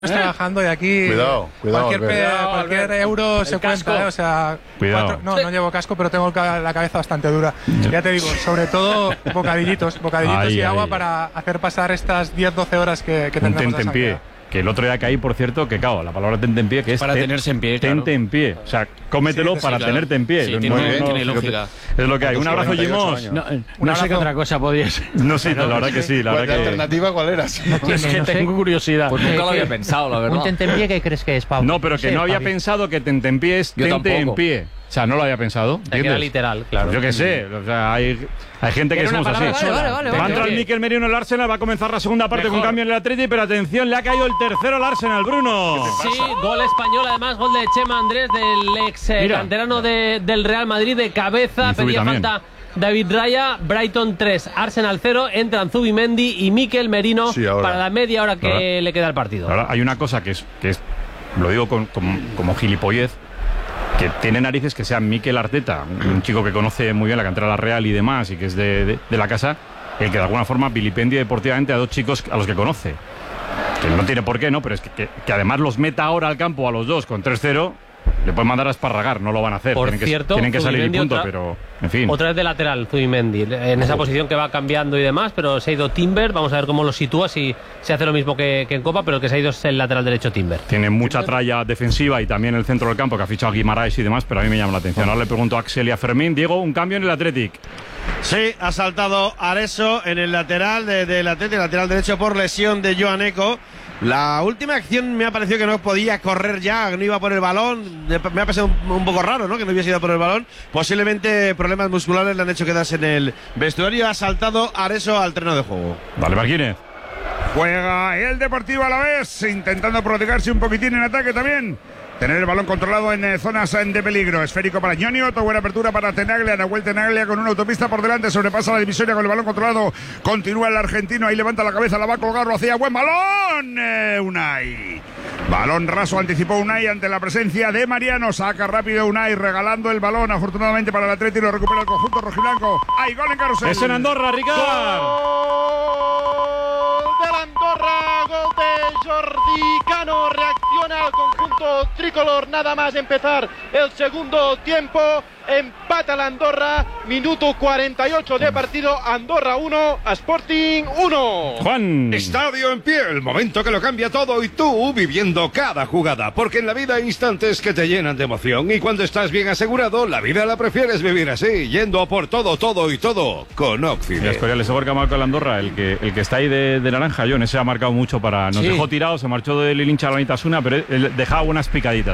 trabajando y aquí cuidado, cualquier euro se cuenta, o sea, no llevo casco, pero tengo la cabeza bastante dura. Ya te digo, sobre todo bocadillitos y agua para hacer pasar estas 10-12 horas que tendremos. Un tente en pie. Que el otro día caí, por cierto, que claro, la palabra tente en pie, que es para tenerse en pie, tente en pie. O sea, cómetelo para tenerte en pie. Sí, tiene lógica. Es lo que hay. Un abrazo, Jimos. No sé qué otra cosa podría ser. No sé, la verdad que sí. ¿La alternativa cuál era? Es que tengo curiosidad. Pues nunca lo había pensado, la verdad. ¿Un tente en pie qué crees que es, Pau? No, pero que no había pensado que tente en pie es tente en pie. O sea, no lo había pensado. Era literal, claro. Pues yo qué sé. O sea, hay gente que somos así. Vale. Va a entrar Mikel Merino en el Arsenal, va a comenzar la segunda parte con cambio en el Atleti, pero atención, le ha caído el tercero al Arsenal, Bruno. Sí, gol español, además, gol de Chema Andrés, del ex canterano del Real Madrid, de cabeza, pedía falta David Raya. Brighton 3, Arsenal 0, entran Zubimendi y Mikel Merino para la media hora que le queda al partido. Ahora, hay una cosa que es lo digo como gilipollez, que tiene narices que sea Mikel Arteta, un chico que conoce muy bien la cantera de la Real y demás, y que es de la casa, el que de alguna forma vilipendie deportivamente a dos chicos a los que conoce. Que no tiene por qué, ¿no? Pero es que además los meta ahora al campo a los dos con 3-0, le pueden mandar a esparragar, no lo van a hacer. Tienen que salir y punto, pero en fin. Otra vez de lateral, Zubimendi, en esa posición que va cambiando y demás, pero se ha ido Timber, vamos a ver cómo lo sitúa, si se hace lo mismo que en Copa, pero el que se ha ido es el lateral derecho Timber. Tiene mucha tralla defensiva y también el centro del campo, que ha fichado a Guimaraes y demás, pero a mí me llama la atención. Ahora le pregunto a Axel y a Fermín. Diego, un cambio en el Athletic. Sí, ha saltado Areso en el lateral del Athletic, lateral derecho por lesión de Joan Eco. La última acción me ha parecido que no podía correr ya, que no iba por el balón. Me ha parecido un poco raro, ¿no? Que no hubiese ido por el balón. Posiblemente problemas musculares le han hecho quedarse en el vestuario. Ha saltado Areso al terreno de juego. Vale, Marquínez. Juega el Deportivo Alavés, intentando protegerse un poquitín en ataque también. Tener el balón controlado en zonas de peligro. Esférico para Ñonio, buena apertura para Tenaglia. Nahuel Tenaglia con una autopista por delante. Sobrepasa la divisoria con el balón controlado. Continúa el argentino. Ahí levanta la cabeza, la va a colgar, lo hacía. Buen balón. Unai. Balón raso, anticipó Unai ante la presencia de Mariano. Saca rápido Unai, regalando el balón. Afortunadamente para el Atleti, lo recupera el conjunto rojiblanco. Hay gol en Carrusel. Es en Andorra, Ricard. Andorra, gol de Jordi Cano, reacciona al conjunto tricolor nada más empezar el segundo tiempo, empata la Andorra, minuto 48 de partido, Andorra 1, Sporting 1. Juan. Estadio en pie, el momento que lo cambia todo y tú viviendo cada jugada, porque en la vida hay instantes que te llenan de emoción y cuando estás bien asegurado, la vida la prefieres vivir así, yendo por todo y todo con Oxide. Y a Escorial, ese gol que ha marcado el Andorra, el que está ahí de naranja, John, ese ha marcado mucho nos dejó tirados, se marchó del hincha a la Nitasuna, pero él dejaba buenas picaditas.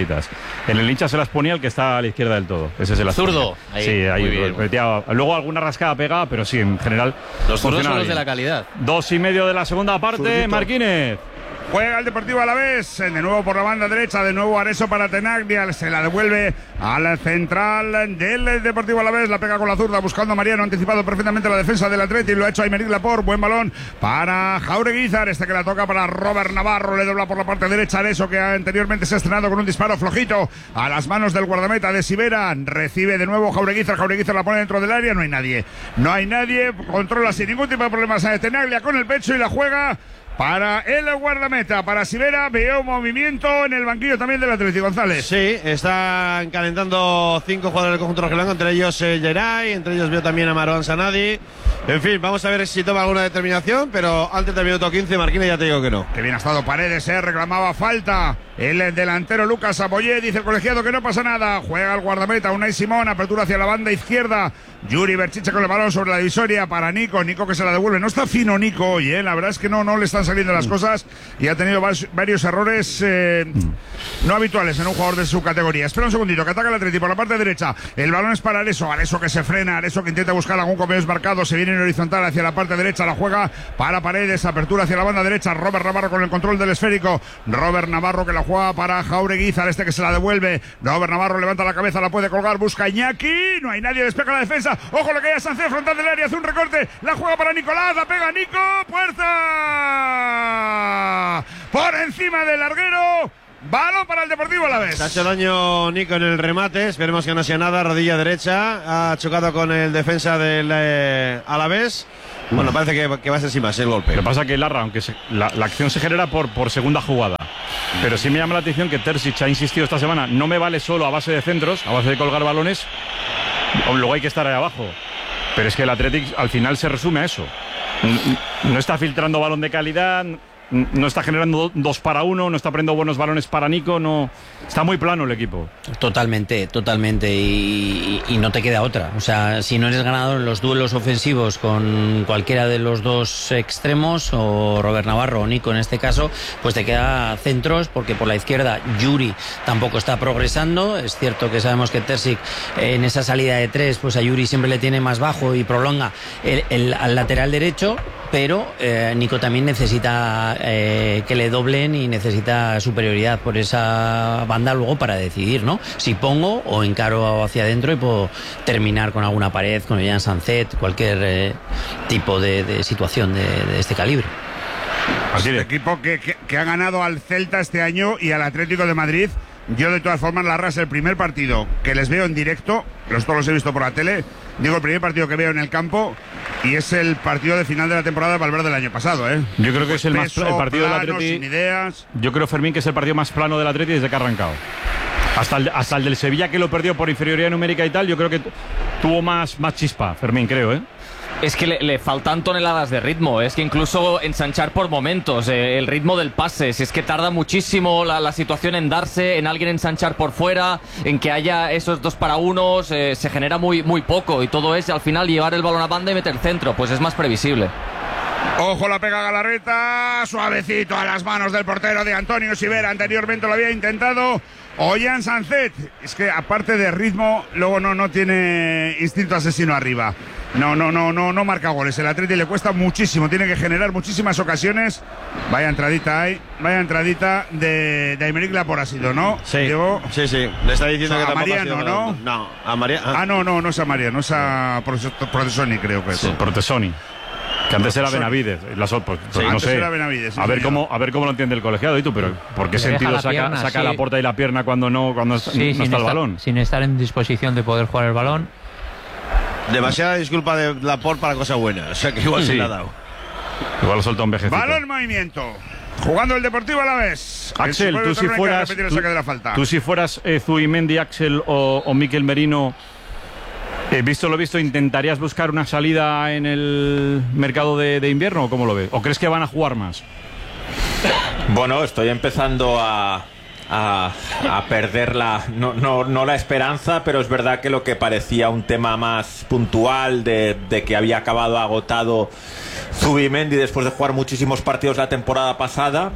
En el hincha se las ponía el que está a la izquierda del todo. Ese es el zurdo. Sí, ahí metía, luego alguna rascada pegada, pero sí, en general. Los zurdos son los de la calidad. 2:30 de la segunda parte, Marquínez. Juega el Deportivo Alavés, de nuevo por la banda derecha, de nuevo Areso para Tenaglia, se la devuelve a la central del Deportivo Alavés, la pega con la zurda buscando a Mariano, anticipado perfectamente la defensa del Atleti, lo ha hecho Aymeric Laporte, buen balón para Jaureguizar, que la toca para Robert Navarro, le dobla por la parte derecha Areso, que anteriormente se ha estrenado con un disparo flojito a las manos del guardameta de Sivera, recibe de nuevo Jaureguizar la pone dentro del área, no hay nadie, controla sin ningún tipo de problemas a Tenaglia con el pecho y la juega para el guardameta, para Sivera. Veo movimiento en el banquillo también del Atlético, González. Sí, están calentando 5 jugadores del conjunto rojiblanco, entre ellos Geray, entre ellos veo también a Marouane Sanadi. En fin, vamos a ver si toma alguna determinación, pero antes del minuto 15, Marquínez, ya te digo que no. Que bien ha estado Paredes, reclamaba falta. El delantero Lucas Aboyé, dice el colegiado que no pasa nada. Juega el guardameta, Unai Simón, apertura hacia la banda izquierda. Yuri Berchiche con el balón sobre la divisoria para Nico que se la devuelve. No está fino Nico hoy, la verdad es que no le están saliendo las cosas y ha tenido varios errores no habituales en un jugador de su categoría. Espera un segundito, que ataca el Atleti por la parte derecha. El balón es para Areso que se frena, Areso que intenta buscar algún compañero marcado, se viene en horizontal hacia la parte derecha, la juega para Paredes, apertura hacia la banda derecha, Robert Navarro con el control del esférico, Robert Navarro que la juega para Jaureguizar, que se la devuelve, Robert Navarro levanta la cabeza, la puede colgar, busca a Iñaki, no hay nadie, despega la defensa, ojo lo que hay a Sánchez, frontal del área, hace un recorte, la juega para Nicolás, la pega Nico, puerta por encima del larguero. Balón para el Deportivo Alavés. Se ha hecho daño Nico en el remate. Esperemos que no sea nada. Rodilla derecha. Ha chocado con el defensa del Alavés. Bueno, parece que va a ser sin más el golpe. Lo que pasa es que Larra, aunque la acción se genera por segunda jugada. Pero sí me llama la atención que Terzic ha insistido esta semana. No me vale solo a base de centros, a base de colgar balones. Luego hay que estar ahí abajo. Pero es que el Athletic al final se resume a eso. No está filtrando balón de calidad, no está generando 2 para 1, no está poniendo buenos balones para Nico, no, está muy plano el equipo. Totalmente, y no te queda otra. O sea, si no eres ganador en los duelos ofensivos con cualquiera de los dos extremos, o Robert Navarro o Nico en este caso, pues te queda centros, porque por la izquierda Yuri tampoco está progresando. Es cierto que sabemos que Terzic en esa salida de 3, pues a Yuri siempre le tiene más bajo y prolonga al lateral derecho, pero Nico también necesita que le doblen y necesita superioridad por esa banda luego para decidir, ¿no? Si pongo o encaro hacia adentro y puedo terminar con alguna pared, con Jan Sanzet, cualquier tipo de situación de este calibre. Así de equipo que ha ganado al Celta este año y al Atlético de Madrid. Yo de todas formas, Larra, es el primer partido que les veo en directo, todos los he visto por la tele, digo el primer partido que veo en el campo, y es el partido de final de la temporada de Valverde del año pasado, ¿eh? Yo creo que es el partido del Atleti, sin ideas. Yo creo, Fermín, que es el partido más plano del Atleti desde que ha arrancado. Hasta el del Sevilla, que lo perdió por inferioridad numérica y tal, yo creo que tuvo más chispa, Fermín, creo, ¿eh? Es que le faltan toneladas de ritmo, es que incluso ensanchar por momentos, el ritmo del pase, si es que tarda muchísimo la situación en darse, en alguien ensanchar por fuera, en que haya esos 2 para 1, se genera muy poco, y todo es al final llevar el balón a banda y meter centro, pues es más previsible. Ojo, la pega Galarreta, suavecito a las manos del portero de Antonio Sivera, anteriormente lo había intentado. Jan Sanzet, es que aparte de ritmo, luego no tiene instinto asesino arriba. No marca goles. El Atleti le cuesta muchísimo, tiene que generar muchísimas ocasiones. Vaya entradita de Aymeric Laporte ha sido, ¿no? Sí, Diego, sí. Le está diciendo que tampoco Mariano, ha sido, ¿no? No, a Mariano. No es a Mariano, es a Protesoni, creo que es. Sí, Protesoni. Que antes era Benavides, no sé. Era Benavides, sí, a ver cómo lo entiende el colegiado, y tú, pero ¿por qué sentido saca la puerta y la pierna cuando no está el balón? Sin estar en disposición de poder jugar el balón. Demasiada disculpa de Laporte para cosa buena, o sea que igual se la ha dado. Igual lo soltó un vejecito. Balón en movimiento. Jugando el Deportivo Alavés. Axel, tú si fueras Zubimendi, Axel o Mikel Merino, visto lo visto, ¿intentarías buscar una salida en el mercado de invierno o cómo lo ves? ¿O crees que van a jugar más? Bueno, estoy empezando a perder no la esperanza, pero es verdad que lo que parecía un tema más puntual de que había acabado agotado Zubimendi después de jugar muchísimos partidos la temporada pasada,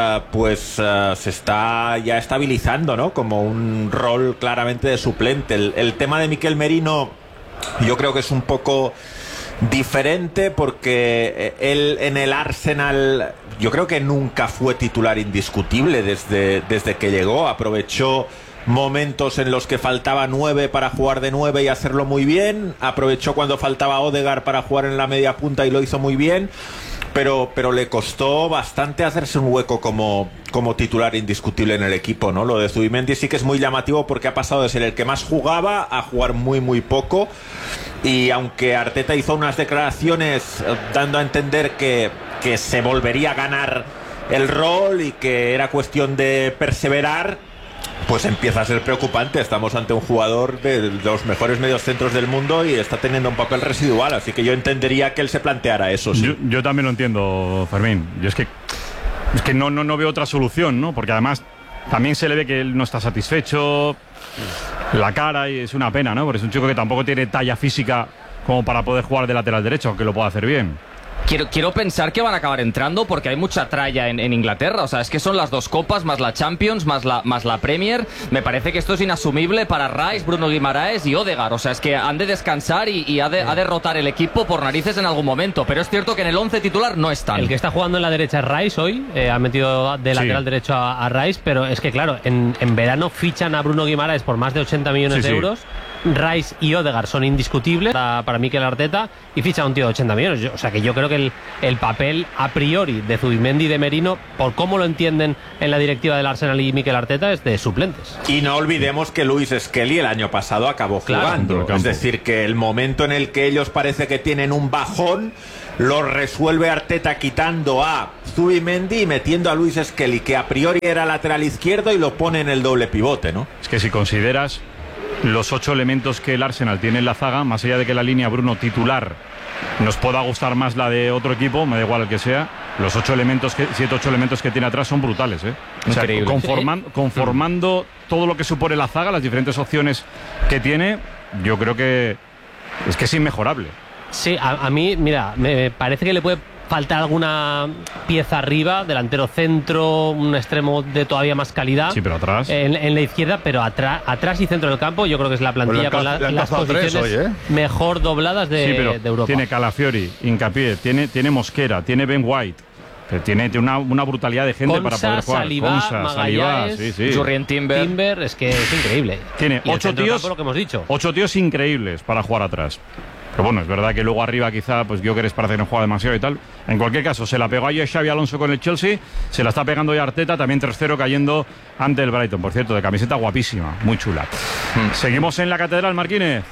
se está ya estabilizando, ¿no? Como un rol claramente de suplente. El tema de Mikel Merino yo creo que es un poco diferente, porque él en el Arsenal yo creo que nunca fue titular indiscutible desde que llegó. Aprovechó momentos en los que faltaba 9 para jugar de 9 y hacerlo muy bien. Aprovechó cuando faltaba Odegaard para jugar en la media punta y lo hizo muy bien. Pero le costó bastante hacerse un hueco como titular indiscutible en el equipo, ¿no? Lo de Zubimendi sí que es muy llamativo, porque ha pasado de ser el que más jugaba a jugar muy poco. Y aunque Arteta hizo unas declaraciones dando a entender que se volvería a ganar el rol y que era cuestión de perseverar, pues empieza a ser preocupante. Estamos ante un jugador de los mejores mediocentros del mundo y está teniendo un papel residual, así que yo entendería que él se planteara eso. Sí. Yo también lo entiendo, Fermín. Yo es que no veo otra solución, ¿no? Porque además también se le ve que él no está satisfecho, la cara, y es una pena, ¿no? Porque es un chico que tampoco tiene talla física como para poder jugar de lateral derecho, aunque lo pueda hacer bien. Quiero pensar que van a acabar entrando, porque hay mucha tralla en Inglaterra. O sea, es que son las 2 copas, más la Champions, más la Premier. Me parece que esto es inasumible para Rice, Bruno Guimaraes y Odegaard. O sea, es que han de descansar y ha de rotar el equipo por narices en algún momento. Pero es cierto que en el 11 titular no están. El que está jugando en la derecha es Rice hoy. Ha metido de lateral derecho a Rice. Pero es que, claro, en verano fichan a Bruno Guimaraes por más de 80 millones de euros. Rice y Odegaard son indiscutibles para Mikel Arteta, y ficha a un tío de 80 millones. O sea, que yo creo que el papel a priori de Zubimendi y de Merino, por cómo lo entienden en la directiva del Arsenal y Mikel Arteta, es de suplentes. Y no olvidemos que Luis Skelly el año pasado acabó jugando. Es decir, que el momento en el que ellos parece que tienen un bajón lo resuelve Arteta quitando a Zubimendi y metiendo a Luis Skelly, que a priori era lateral izquierdo, y lo pone en el doble pivote, ¿no? Es que si consideras los 8 elementos que el Arsenal tiene en la zaga, más allá de que la línea Bruno titular nos pueda gustar más la de otro equipo, me da igual el que sea, los 7 u 8 elementos que tiene atrás son brutales, ¿eh? O sea, conformando todo lo que supone la zaga, las diferentes opciones que tiene, yo creo que es inmejorable. Sí, a mí, mira, me parece que le puede faltar alguna pieza arriba, delantero centro, un extremo de todavía más calidad. Sí, pero atrás. En la izquierda, pero atrás y centro del campo, yo creo que es la plantilla con las posiciones hoy, mejor dobladas de Europa. Tiene Calafiori, Hincapié, tiene Mosquera, tiene Ben White. Tiene una brutalidad de gente para poder jugar. Salivá, sí. Jurrien Timber, es que es increíble. Tiene 8 tíos, lo que hemos dicho. 8 tíos increíbles para jugar atrás. Pero bueno, es verdad que luego arriba quizá pues Gyökeres parece que no juega demasiado y tal. En cualquier caso, se la pegó ayer Xabi Alonso con el Chelsea, se la está pegando ya Arteta, también 3-0 cayendo ante el Brighton, por cierto, de camiseta guapísima, muy chula. Seguimos en la Catedral, Marquínez.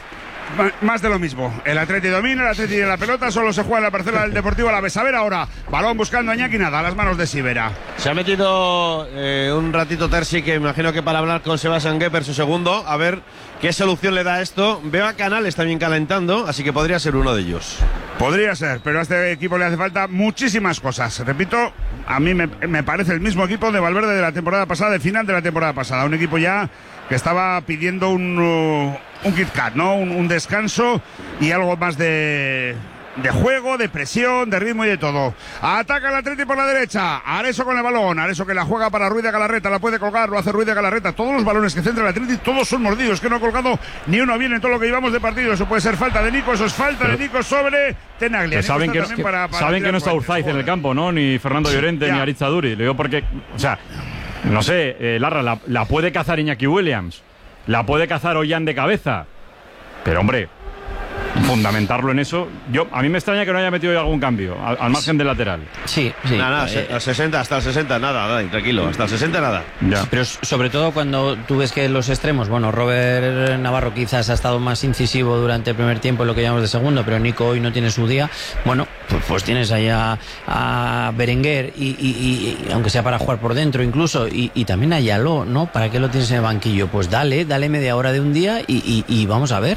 Más de lo mismo. El Atleti domina, el Atleti de la pelota, solo se juega en la parcela del Deportivo Alavés. A ver ahora, balón buscando a Iñaki, nada, a las manos de Sivera. Se ha metido un ratito Terzi, que imagino que para hablar con Sebastian Gepper, su segundo, a ver qué solución le da esto. Veo a Canales también calentando, así que podría ser uno de ellos. Podría ser, pero a este equipo le hace falta muchísimas cosas. Repito, a mí me parece el mismo equipo de Valverde de la temporada pasada, de final de la temporada pasada. Un equipo ya que estaba pidiendo un Kit Kat, ¿no? Un descanso y algo más de juego, de presión, de ritmo y de todo. Ataca el Atleti por la derecha. Areso con el balón. Areso que la juega para Ruiz de Galarreta. La puede colgar, lo hace Ruiz de Galarreta. Todos los balones que centra el Atleti, todos son mordidos. Que no ha colgado ni uno bien en todo lo que llevamos de partido. Eso puede ser falta de Nico. Eso es falta de Nico sobre Tenaglia. Saben que no está Urzaiz en el campo, ¿no? Ni Fernando Llorente, ni Aritz Aduri. Le digo porque, o sea, no sé, Larra, la puede cazar Iñaki Williams. La puede cazar Ollán de cabeza. Pero, hombre, fundamentarlo en eso. A mí me extraña que no haya metido algún cambio al margen del lateral. Sí. Nada, hasta el 60, nada, tranquilo, hasta el 60 nada. Ya. Pero sobre todo cuando tú ves que los extremos, bueno, Robert Navarro quizás ha estado más incisivo durante el primer tiempo en lo que llamamos de segundo, pero Nico hoy no tiene su día. Bueno, pues tienes ahí a Berenguer y aunque sea para jugar por dentro incluso, y también a Yaló, ¿no? ¿Para qué lo tienes en el banquillo? Pues dale media hora de un día y vamos a ver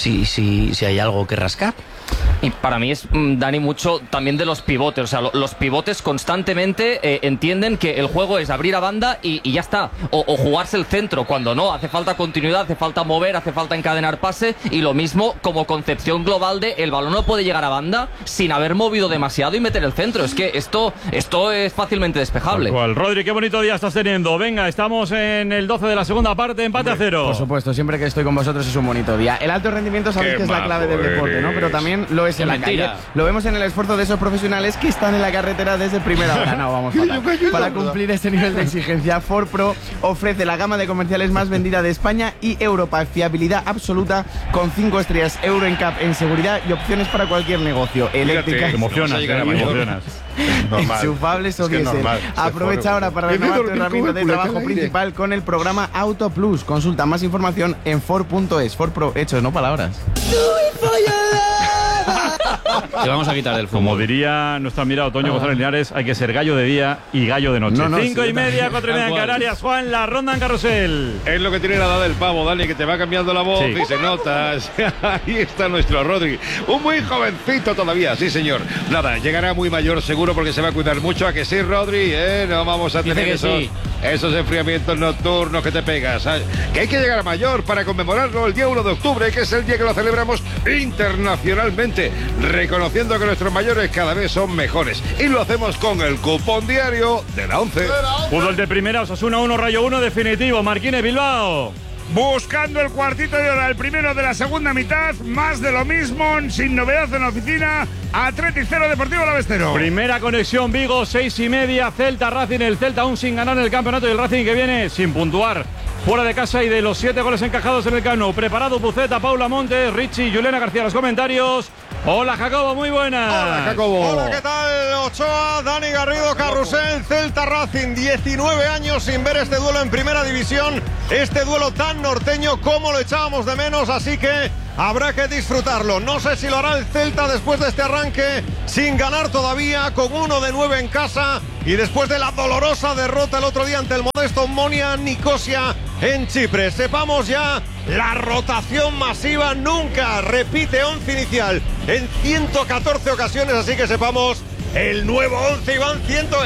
si hay algo que rascar. Y para mí es, Dani, mucho también de los pivotes. O sea, los pivotes constantemente entienden que el juego es abrir a banda y ya está. O jugarse el centro, cuando no. Hace falta continuidad, hace falta mover, hace falta encadenar pase. Y lo mismo como concepción global de el balón no puede llegar a banda sin haber movido demasiado y meter el centro. Es que esto es fácilmente despejable. Rodri, qué bonito día estás teniendo. Venga, estamos en el 12 de la segunda parte, empate a 0. Por supuesto, siempre que estoy con vosotros es un bonito día. El alto rendimiento sabéis que es la clave del deporte, ¿no? Pero también lo es en la calle. Lo vemos en el esfuerzo de esos profesionales que están en la carretera desde primera hora. No, vamos para cumplir este nivel de exigencia, Ford Pro ofrece la gama de comerciales más vendida de España y Europa. Fiabilidad absoluta con 5 estrellas Euro NCAP en seguridad y opciones para cualquier negocio. Eléctricas, emocionas. enchufables o diésel. Aprovecha ahora para renovar tu herramienta de trabajo principal con el programa Auto Plus. Consulta más información en Ford.es. Ford Pro, hechos, no palabras. Te vamos a quitar del fútbol. Como diría nuestro admirado Toño González Linares, hay que ser gallo de día y gallo de noche. 5:30, 4:30 en Canarias. Juan, la ronda en carrusel. Es lo que tiene la edad del pavo, Dani, que te va cambiando la voz y se nota. Ahí está nuestro Rodri. Un muy jovencito todavía, sí, señor. Nada, llegará muy mayor seguro porque se va a cuidar mucho. ¿A que sí, Rodri? No vamos a tener esos enfriamientos nocturnos que te pegas. Que hay que llegar a mayor para conmemorarlo el día 1 de octubre, que es el día que lo celebramos internacionalmente, reconociendo que nuestros mayores cada vez son mejores. Y lo hacemos con el cupón diario de la 11. Fútbol de primera, Osasuna 1, Rayo 1, definitivo. Marquínez, Bilbao. Buscando el cuartito de hora, el primero de la segunda mitad, más de lo mismo, sin novedad en la oficina. Atleti 0, Deportivo Alavés 0. Primera conexión Vigo, 6:30, Celta Racing, el Celta aún sin ganar en el campeonato y el Racing que viene sin puntuar fuera de casa y de los 7 goles encajados en el Camp Nou. Preparado Buceta, Paula Montes, Richie, Juliana García, los comentarios. Hola Jacobo, muy buenas. Hola Jacobo. Hola, ¿qué tal? Ochoa, Dani Garrido, Carrusel, Celta Racing, 19 años sin ver este duelo en primera división, este duelo tan norteño como lo echábamos de menos, así que habrá que disfrutarlo. No sé si lo hará el Celta después de este arranque sin ganar todavía, con 1 de 9 en casa y después de la dolorosa derrota el otro día ante el modesto Omonia Nicosia en Chipre. Sepamos ya la rotación masiva, nunca repite 11 inicial en 114 ocasiones, así que sepamos el nuevo 11 y van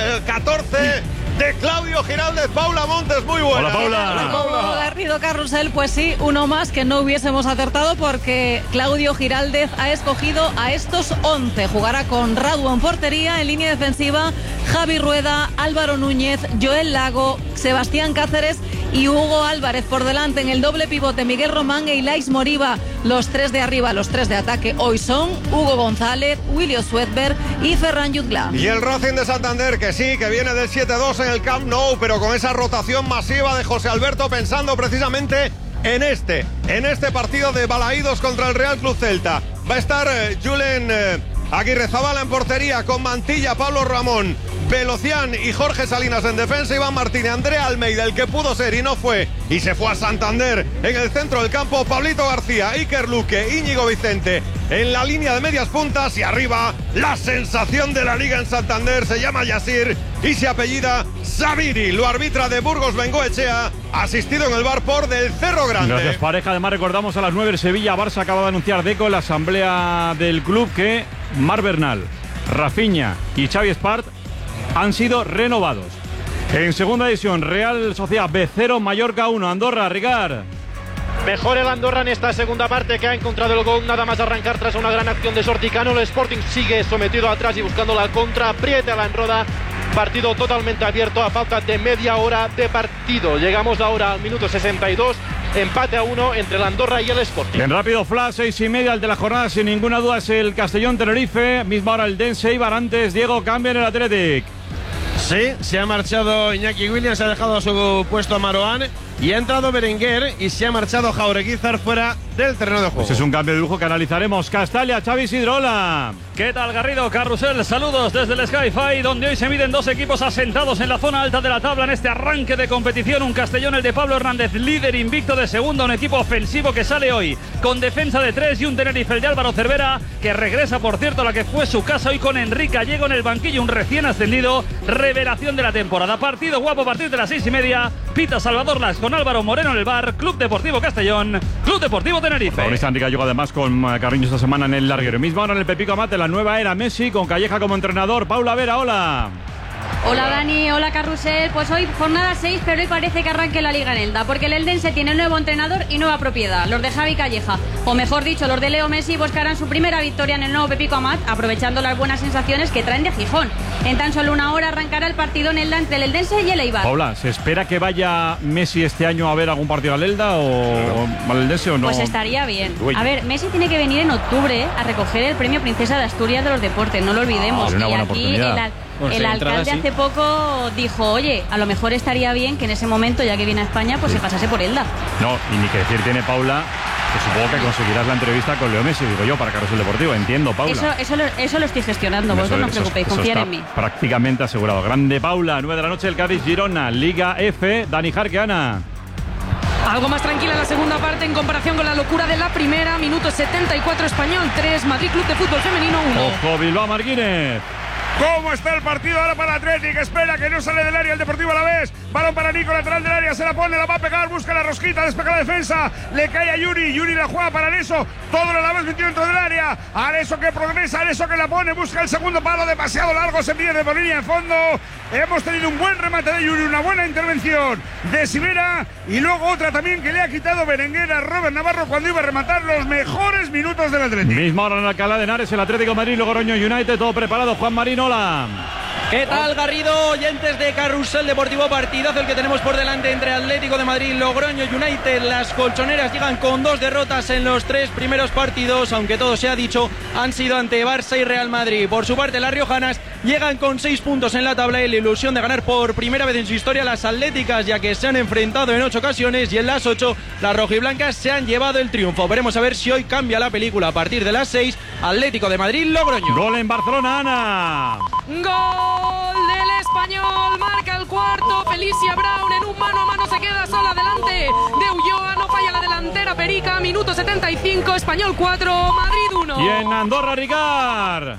114 de Claudio Giraldez. Paula Montes, muy buena. Hola Paula. Hola Paula. Garrido, Carrusel, pues sí, uno más que no hubiésemos acertado porque Claudio Giraldez ha escogido a estos 11. Jugará con Radu en portería, en línea defensiva Javi Rueda, Álvaro Núñez, Joel Lago, Sebastián Cáceres y Hugo Álvarez. Por delante en el doble pivote Miguel Román e Ilais Moriba. Los 3 de arriba, los 3 de ataque hoy son Hugo González, William Swedberg y Ferran Jutgla. Y el Racing de Santander, que sí, que viene del 7-2 en el Camp Nou, pero con esa rotación masiva de José Alberto, pensando precisamente en este partido de Balaídos contra el Real Club Celta. Va a estar Julen Aguirrezabala en portería, con Mantilla, Pablo Ramón, Velocián y Jorge Salinas en defensa, Iván Martínez, Andrea Almeida, el que pudo ser y no fue y se fue a Santander en el centro del campo, Pablito García, Iker Luque, Íñigo Vicente en la línea de medias puntas, y arriba la sensación de la liga en Santander, se llama Yasir y se apellida Sabiri, lo arbitra de Burgos Bengoechea, asistido en el bar por del Cerro Grande. Gracias pareja, además recordamos a las 9 en Sevilla, Barça acaba de anunciar Deco en la asamblea del club que Marc Bernal, Rafinha y Xavi Espart han sido renovados. En segunda división, Real Sociedad B0, Mallorca 1, Andorra, Ricard. Mejor el Andorra en esta segunda parte, que ha encontrado el gol nada más arrancar tras una gran acción de Sorticano. El Sporting sigue sometido atrás y buscando la contra, aprieta la enroda. Partido totalmente abierto a falta de media hora de partido. Llegamos ahora al minuto 62, empate a 1 entre el Andorra y el Sporting. En rápido flash, 6:30, el de la jornada sin ninguna duda es el Castellón-Tenerife. Misma hora el Dense Eibar, antes Diego cambia en el Athletic. Sí, se ha marchado Iñaki Williams, ha dejado su puesto a Maroán y ha entrado Berenguer y se ha marchado Jaureguizar fuera del terreno de juego. Pues es un cambio de lujo que analizaremos. Castalia, Xavi Sidrola. ¿Qué tal, Garrido? Carrusel, saludos desde el Sky-Fi, donde hoy se miden dos equipos asentados en la zona alta de la tabla en este arranque de competición. Un Castellón, el de Pablo Hernández, líder invicto de segunda, un equipo ofensivo que sale hoy con defensa de 3, y un Tenerife, el de Álvaro Cervera, que regresa, por cierto, a la que fue su casa hoy con Enrique Gallego en el banquillo, un recién ascendido, revelación de la temporada. Partido guapo a partir de las 6:30. Pita Salvador Las con Álvaro Moreno en el bar. Club Deportivo Castellón, Club Deportivo Tenerife. Protagonista Enrique Gallego, además con Carriño esta semana en el larguero. Mismo ahora en el Pepico Amate, la nueva era Messi con Calleja como entrenador. Paula Vera, hola. Hola Dani, hola Carrusel. Pues hoy jornada 6, pero hoy parece que arranque la Liga en Elda, porque el Eldense tiene nuevo entrenador y nueva propiedad, los de Javi Calleja, o mejor dicho, los de Leo Messi buscarán su primera victoria en el nuevo Pepico Amat, aprovechando las buenas sensaciones que traen de Gijón. En tan solo una hora arrancará el partido en Elda entre el Eldense y el Eibar. Paula, ¿se espera que vaya Messi este año a ver algún partido al Elda o al Eldense o no? Pues estaría bien. A ver, Messi tiene que venir en octubre a recoger el premio Princesa de Asturias de los Deportes, no lo olvidemos. Y aquí el alcalde hace poco dijo, oye, a lo mejor estaría bien que en ese momento, ya que viene a España, pues se pasase por Elda. No, y ni que decir tiene Paula, que supongo que conseguirás la entrevista con Leo Messi, digo yo, para Carrusel Deportivo. Entiendo, Paula. Eso lo estoy gestionando, vosotros no os preocupéis, confiad en mí. Prácticamente asegurado. Grande Paula, 9 de la noche, el Cádiz Girona, Liga F, Dani Jarqueana. Algo más tranquila la segunda parte en comparación con la locura de la primera. Minuto 74, Español 3, Madrid Club de Fútbol Femenino 1. Ojo, Bilbao Martínez. ¿Cómo está el partido ahora para Athletic? Espera que no sale del área el Deportivo Alavés. Balón para Nico, lateral del área, se la pone, la va a pegar, busca la rosquita, despeja la defensa, le cae a Yuri, Yuri la juega para Areso, todo el Alavés metido dentro del área, Areso que progresa, Areso que la pone, busca el segundo palo, demasiado largo, se pierde por línea de fondo. Hemos tenido un buen remate de Yuri, una buena intervención de Sivera y luego otra también que le ha quitado Berenguer a Robert Navarro cuando iba a rematar los mejores minutos del Atlético. Misma hora en Alcalá de Henares, el Atlético de Madrid, Logroño United, todo preparado. Juan Marín, hola. ¿Qué tal, Garrido? Oyentes de Carrusel Deportivo, partidazo el que tenemos por delante entre Atlético de Madrid y Logroño United. Las colchoneras llegan con 2 derrotas en los 3 primeros partidos, aunque todo se ha dicho, han sido ante Barça y Real Madrid. Por su parte, las riojanas llegan con 6 puntos en la tabla y la ilusión de ganar por primera vez en su historia las atléticas, ya que se han enfrentado en 8 ocasiones y en las 8 las rojiblancas se han llevado el triunfo. Veremos a ver si hoy cambia la película a partir de las 6. Atlético de Madrid, Logroño. Gol en Barcelona, Ana. Gol del Español, marca el cuarto. Felicia Brown en un mano a mano se queda sola delante de Ulloa, no falla la delantera Perica. Minuto 75, Español 4, Madrid 1. Y en Andorra, Ricard.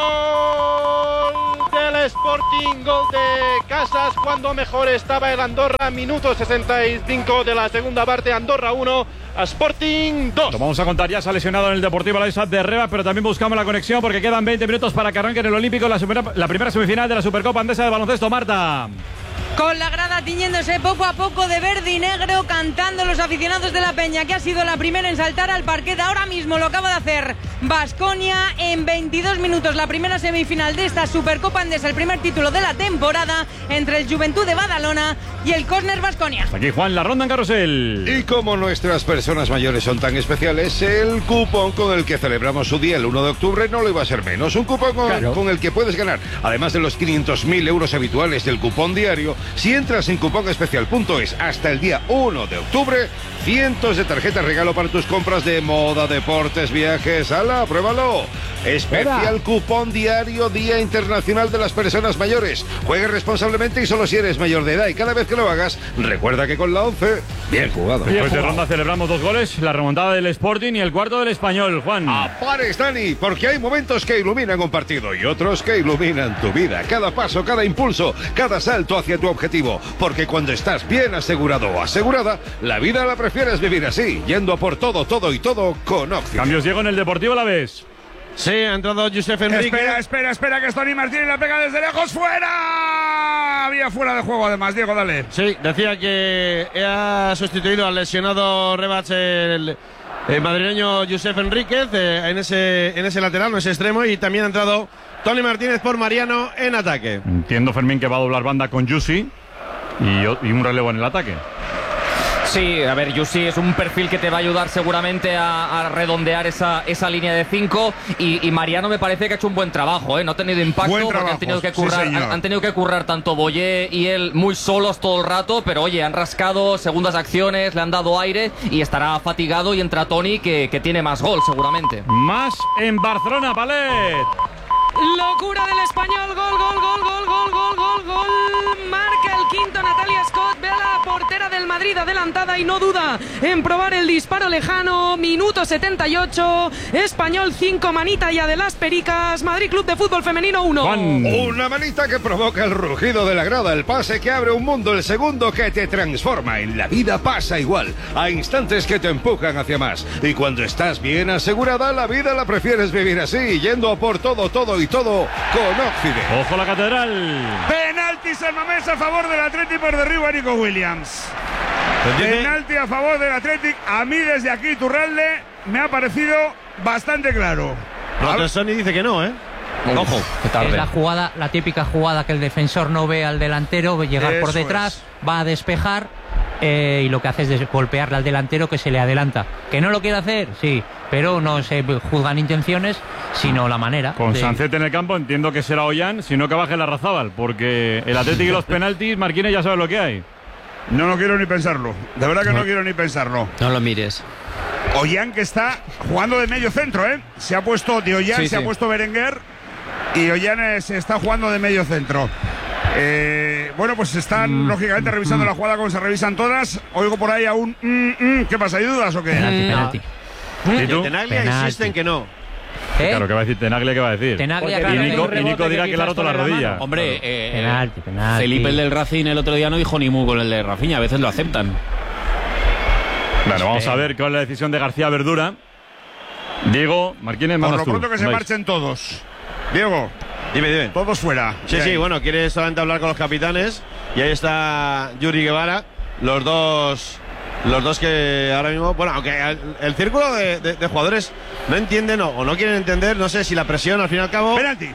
Gol del Sporting, gol de Casas, cuando mejor estaba el Andorra. Minuto 65 de la segunda parte, Andorra 1, Sporting 2. Lo vamos a contar, ya se ha lesionado en el Deportivo Alavés de Reba, pero también buscamos la conexión porque quedan 20 minutos para que arranque en el Olímpico la primera semifinal de la Supercopa Andesa de Baloncesto. Marta. Con la grada tiñéndose poco a poco de verde y negro, cantando los aficionados de la Peña, que ha sido la primera en saltar al parquet. Ahora mismo lo acaba de hacer Baskonia en 22 minutos. La primera semifinal de esta Supercopa Andesa, el primer título de la temporada entre el Juventud de Badalona y el Cosner Baskonia. Aquí Juan, la ronda en carrusel. Y como nuestras personas mayores son tan especiales, el cupón con el que celebramos su día el 1 de octubre no lo iba a ser menos. Un cupón con el que puedes ganar, además de los 500.000 euros habituales del cupón diario, si entras en cuponespecial.es hasta el día 1 de octubre, cientos de tarjetas regalo para tus compras de moda, deportes, viajes. ¡Hala, pruébalo! Especial cupón diario Día Internacional de las Personas Mayores. Juegue responsablemente y solo si eres mayor de edad. Y cada vez que lo hagas, recuerda que con la 11, bien jugado. Después de ronda celebramos 2 goles, la remontada del Sporting y el cuarto del Español. Juan. Pares, Dani, porque hay momentos que iluminan un partido y otros que iluminan tu vida. Cada paso, cada impulso, cada salto hacia tu objetivo. Porque cuando estás bien asegurado o asegurada, la vida la prefieres vivir así, yendo a por todo, todo y todo con Occident. Cambios, Diego, en el Deportivo Alavés. Sí, ha entrado Josep Enrique. Espera, que es Toni Martínez, la pega desde lejos, ¡fuera! Había fuera de juego además, Diego, dale. Sí, decía que ha sustituido al lesionado Rebach el madrileño Josep Enríquez en ese lateral, en ese extremo, y también ha entrado Toni Martínez por Mariano en ataque. Entiendo, Fermín, que va a doblar banda con Yusi y un relevo en el ataque. Sí, a ver, Yusi es un perfil que te va a ayudar seguramente a redondear esa línea de 5 y Mariano me parece que ha hecho un buen trabajo, ¿eh? No ha tenido impacto porque han tenido que currar tanto Boyé y él muy solos todo el rato, pero oye, han rascado segundas acciones, le han dado aire y estará fatigado, y entra Toni que tiene más gol seguramente. Más en Barcelona, Palet. Locura del Español, gol. Marca el quinto Natalia Scott, ve a la portera del Madrid adelantada y no duda en probar el disparo lejano. Minuto 78, Español 5, manita ya de las Pericas, Madrid Club de Fútbol Femenino 1. Una manita que provoca el rugido de la grada, el pase que abre un mundo, el segundo que te transforma. En la vida pasa igual, a instantes que te empujan hacia más. Y cuando estás bien asegurada, la vida la prefieres vivir así, yendo a por todo, todo y todo con Occident. Ojo la catedral. Penalti San Mamés a favor del Athletic por derribo a Nico Williams. Penalti a favor del Athletic. A mí desde aquí, Turralde, me ha parecido bastante claro. Sony dice que no, ¿eh? Ojo, es la jugada, la típica jugada que el defensor no ve al delantero, llegar por detrás, va a despejar y lo que hace es golpearle al delantero que se le adelanta. ¿Que no lo quiere hacer? Sí, pero no se juzgan intenciones, sino la manera. Con Sancet en el campo entiendo que será Ollán, sino que baje la Razábal, porque el Atlético y los penaltis, Marquínez ya sabe lo que hay. No lo quiero ni pensarlo, de verdad que no quiero ni pensarlo. No lo mires. Ollán, que está jugando de medio centro, ¿eh? Se ha puesto de Ollán, ha puesto Berenguer y Ollán se está jugando de medio centro. Bueno, pues están lógicamente revisando la jugada como se revisan todas. Oigo por ahí aún ¿qué pasa? ¿Hay dudas o qué? Penalti. ¿Y tú? Tenaglia insisten que no. Claro, ¿qué va a decir Tenaglia? ¿Qué va a decir? Y Nico dirá que le ha roto la rodilla. Hombre, penalti. Felipe, el del Racing, el otro día no dijo ni mu con el de Rafinha, a veces lo aceptan. Bueno, vamos a ver cuál es la decisión de García Verdura. Diego, Marquínez, por lo pronto que se marchen todos. Diego. Dime. Todos fuera. Sí, bueno, quiere solamente hablar con los capitanes. Y ahí está Yuri Guevara. Los dos que ahora mismo, bueno, aunque el círculo de jugadores no entienden o no quieren entender, no sé si la presión al fin y al cabo. Penalti.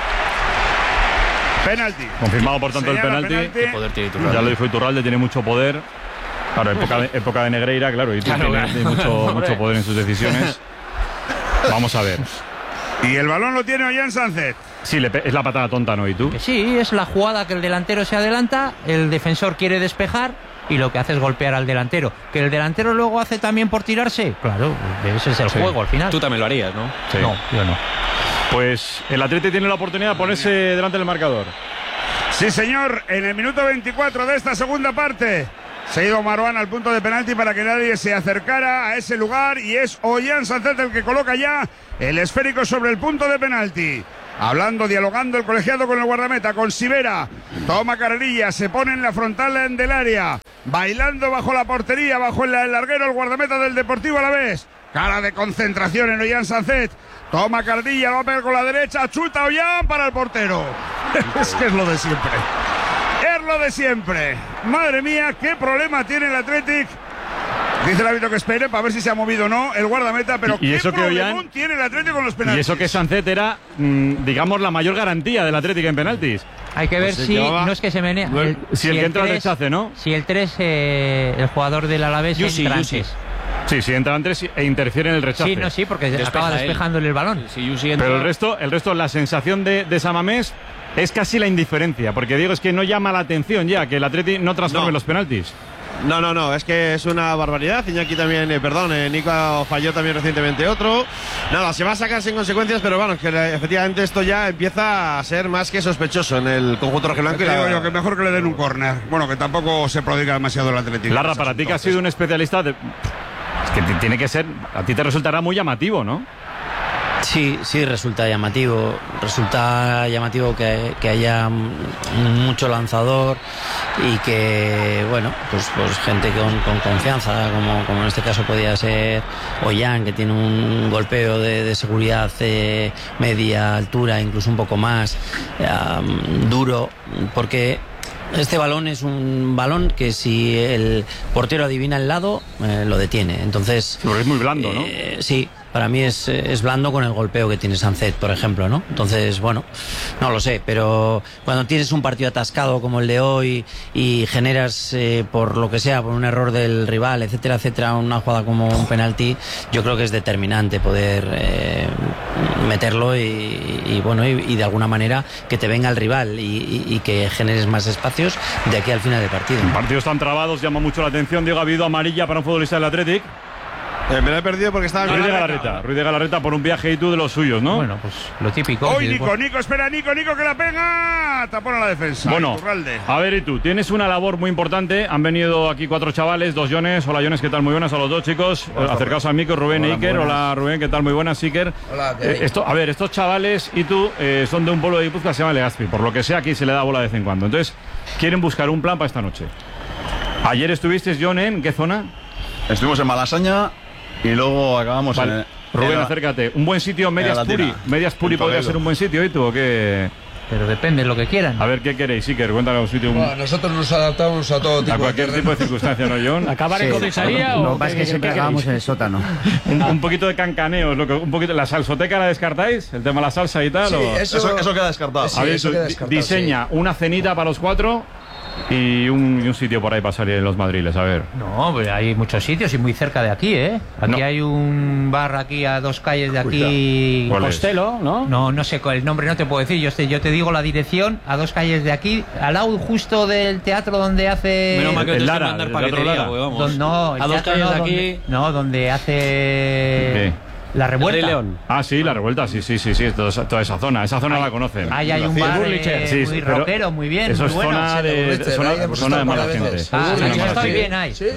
Confirmado por tanto el penalti. Ya lo dijo Iturralde, tiene mucho poder. Claro, época de Negreira, claro, y tiene mucho poder en sus decisiones. Vamos a ver. Y el balón lo tiene Ollán Sánchez. Sí, es la patada tonta, ¿no? ¿Y tú? Sí, es la jugada que el delantero se adelanta, el defensor quiere despejar y lo que hace es golpear al delantero. ¿Que el delantero luego hace también por tirarse? Claro, ese es el juego al final. Tú también lo harías, ¿no? Sí. No, yo no. Pues el Atleti tiene la oportunidad de ponerse delante del marcador. Sí, señor, en el minuto 24 de esta segunda parte se ha ido Marwan al punto de penalti para que nadie se acercara a ese lugar y es Ollán Sánchez el que coloca ya el esférico sobre el punto de penalti. Hablando, dialogando el colegiado con el guardameta, con Sivera. Toma carrerilla, se pone en la frontal del área. Bailando bajo la portería, bajo el larguero, el guardameta del Deportivo Alavés. Cara de concentración en Ollán Sánchez. Toma carrerilla, va a pegar con la derecha. Chuta Ollán para el portero. Es que es lo de siempre. Es lo de siempre. Madre mía, qué problema tiene el Athletic. Dice el árbitro que espere para ver si se ha movido o no el guardameta, pero y qué eso problemón tiene el Atlético con los penaltis. Y eso que Sánchez era, digamos, la mayor garantía del Atlético en penaltis. Hay que ver si no es que se menea. Si el que entra 3, rechace, ¿no? Si el 3, el jugador del Alavés entra antes. Sí, si entra antes e interfiere en el rechace. Sí, porque acaba despejándole el balón. Pero el resto, la sensación de Samamés es casi la indiferencia, porque digo, es que no llama la atención ya que el Atleti no transforme los penaltis. No, es que es una barbaridad. Iñaki también, Nico falló también recientemente otro. Nada, se va a sacar sin consecuencias, pero bueno, que efectivamente esto ya empieza a ser más que sospechoso en el conjunto rojiblanco. Digo yo que mejor que le den un córner. Bueno, que tampoco se prodiga demasiado el Atlético. Larra, para ti que has sido un especialista, es que tiene que ser, a ti te resultará muy llamativo, ¿no? Sí, resulta llamativo. Resulta llamativo que haya mucho lanzador y que, bueno, pues gente con confianza, como en este caso podía ser Ollán, que tiene un golpeo de seguridad media altura, incluso un poco más duro, porque este balón es un balón que si el portero adivina el lado, lo detiene. Entonces, pero es muy blando, ¿no? Sí. Para mí es blando con el golpeo que tiene Sánchez, por ejemplo, ¿no? Entonces, bueno, no lo sé, pero cuando tienes un partido atascado como el de hoy y generas, por lo que sea, por un error del rival, etcétera, una jugada como un penalti, yo creo que es determinante poder meterlo y de alguna manera que te venga el rival y que generes más espacios de aquí al final del partido. Partidos tan trabados, llama mucho la atención. Diego, ha habido amarilla para un futbolista del Athletic. Me lo he perdido porque estaba... Ruiz de Galarreta por un viaje y tú de los suyos, ¿no? Bueno, pues lo típico. Hoy Nico, espera, Nico que la pega. Tapón a la defensa. Bueno, a ver, y tú, tienes una labor muy importante. Han venido aquí 4 chavales, 2 Jones. Hola, Jones, ¿qué tal? Muy buenas a los 2 chicos. Acercaos al micro, Rubén e Iker. Hola, Rubén, ¿qué tal? Muy buenas, Iker. Hola, estos chavales y tú son de un pueblo de Guipúzcoa que se llama Legazpi. Por lo que sea, aquí se le da bola de vez en cuando. Entonces, quieren buscar un plan para esta noche. Ayer estuviste, John, ¿en qué zona? Estuvimos en Malasaña. Y luego acabamos en Rubén, acércate. Un buen sitio, Medias Puri podría ser un buen sitio, ¿y tú o qué? Pero depende de lo que quieran. A ver, ¿qué queréis, Iker? Cuéntame un sitio. Bueno, nosotros nos adaptamos a todo tipo. A cualquier tipo de circunstancia, ¿no, John? ¿Acabar en comisaría o...? Lo que pasa es que siempre acabamos en el sótano. un poquito de cancaneo, un poquito. ¿La salsoteca la descartáis? ¿El tema de la salsa y tal? Sí, eso queda descartado. A ver, diseña una cenita para los 4... y un sitio por ahí para salir en los madriles, a ver. No, pues hay muchos sitios y muy cerca de aquí, ¿eh? Aquí hay un bar aquí a 2 calles de aquí. Costello, ¿no? No sé el nombre, no te puedo decir. Yo te digo la dirección, a 2 calles de aquí, al lado justo del teatro donde hace... Menos mal que te Lara, mandar paquetería, vamos. No, a 2 calles de aquí... donde hace... ¿Qué? La Revuelta. León. Ah, sí, la Revuelta, sí, toda esa zona. Esa zona la conocen. Ahí hay un bar muy rockero, muy bien. Eso es zona de mala gente. Estoy bien ahí. Sí.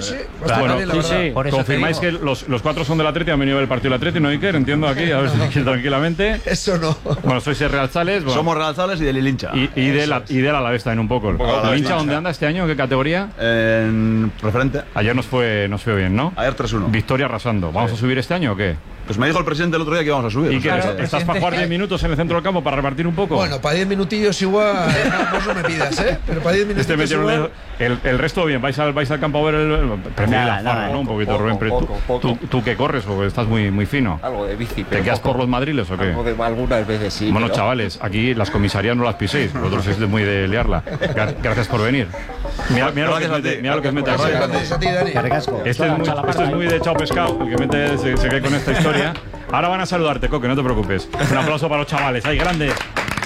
Confirmáis que los 4 son del Atleti, han venido el partido del Atleti, ¿no, Iker? Entiendo aquí, a ver si tranquilamente. Eso no. Bueno, sois el Real Sales. Somos Real Sales y del Ilincha. Y del Alavés también un poco. ¿El Ilincha dónde anda este año? ¿Qué categoría? En preferente. Ayer nos fue bien, ¿no? Ayer 3-1. Victoria arrasando. ¿Vamos a subir este año o qué? Pues me dijo el presidente el otro día que íbamos a subir. ¿Y qué? ¿Estás para jugar 10 minutos en el centro del campo para repartir un poco? Bueno, para 10 minutillos igual. No me pidas, ¿eh? Pero para 10 minutillos igual. El resto bien. ¿Vais al campo a ver el premio ¿no? Un poquito, Rubén. ¿Tú qué corres o estás muy fino? Algo de bici. ¿Te quedas por los madriles o qué? Algunas veces sí. Bueno, chavales, aquí las comisarías no las piséis. Vosotros sois muy de liarla. Gracias por venir. Mira lo que mete aquí. Gracias a ti, Dani. Este es muy de chao pescado, el que mete se cae con esta historia. Ahora van a saludarte, Coque, no te preocupes. Un aplauso para los chavales, ahí grande.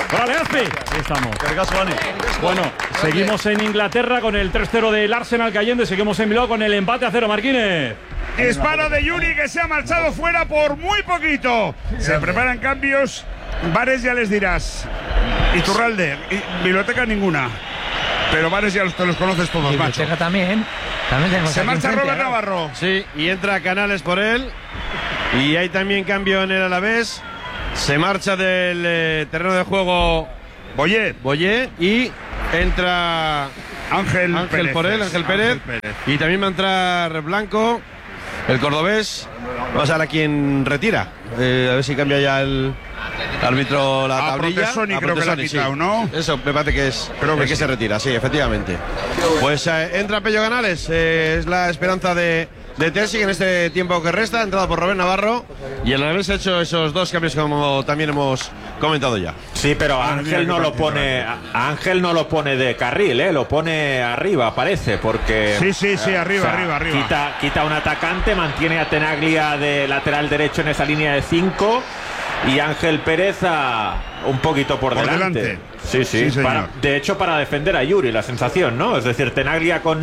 Vale, Aspi. Ahí estamos. Bueno, seguimos en Inglaterra con el 3-0 del Arsenal cayendo y seguimos en Bilbao con el empate a 0, Marquines. Disparo de Yuri que se ha marchado fuera por muy poquito. Se preparan cambios. Bares ya les dirás. Iturralde, biblioteca ninguna. Pero bares ya te los conoces todos, macho. Biblioteca también. Se marcha Robert Navarro. Sí, y entra Canales por él. Y hay también cambio en el Alavés. Se marcha del terreno de juego Boyé y entra Ángel Pérez. Y también va a entrar Blanco, el cordobés. Vamos a ver a quién retira. A ver si cambia ya el árbitro la tablilla. Protesoni creo que la ha quitado, ¿no? Eso me parece que es. Creo que se retira, sí, efectivamente. Pues entra Pello Canales. Es la esperanza de Terzi en este tiempo que resta, entrado por Robert Navarro, y el Alavés ha hecho esos dos cambios como también hemos comentado ya. Sí, pero Ángel no lo pone de carril, lo pone arriba, parece, porque sí, arriba. Quita un atacante, mantiene a Tenaglia de lateral derecho en esa línea de 5 y Ángel Pérez un poquito por delante. Sí, de hecho para defender a Yuri, la sensación, ¿no? Es decir, Tenaglia con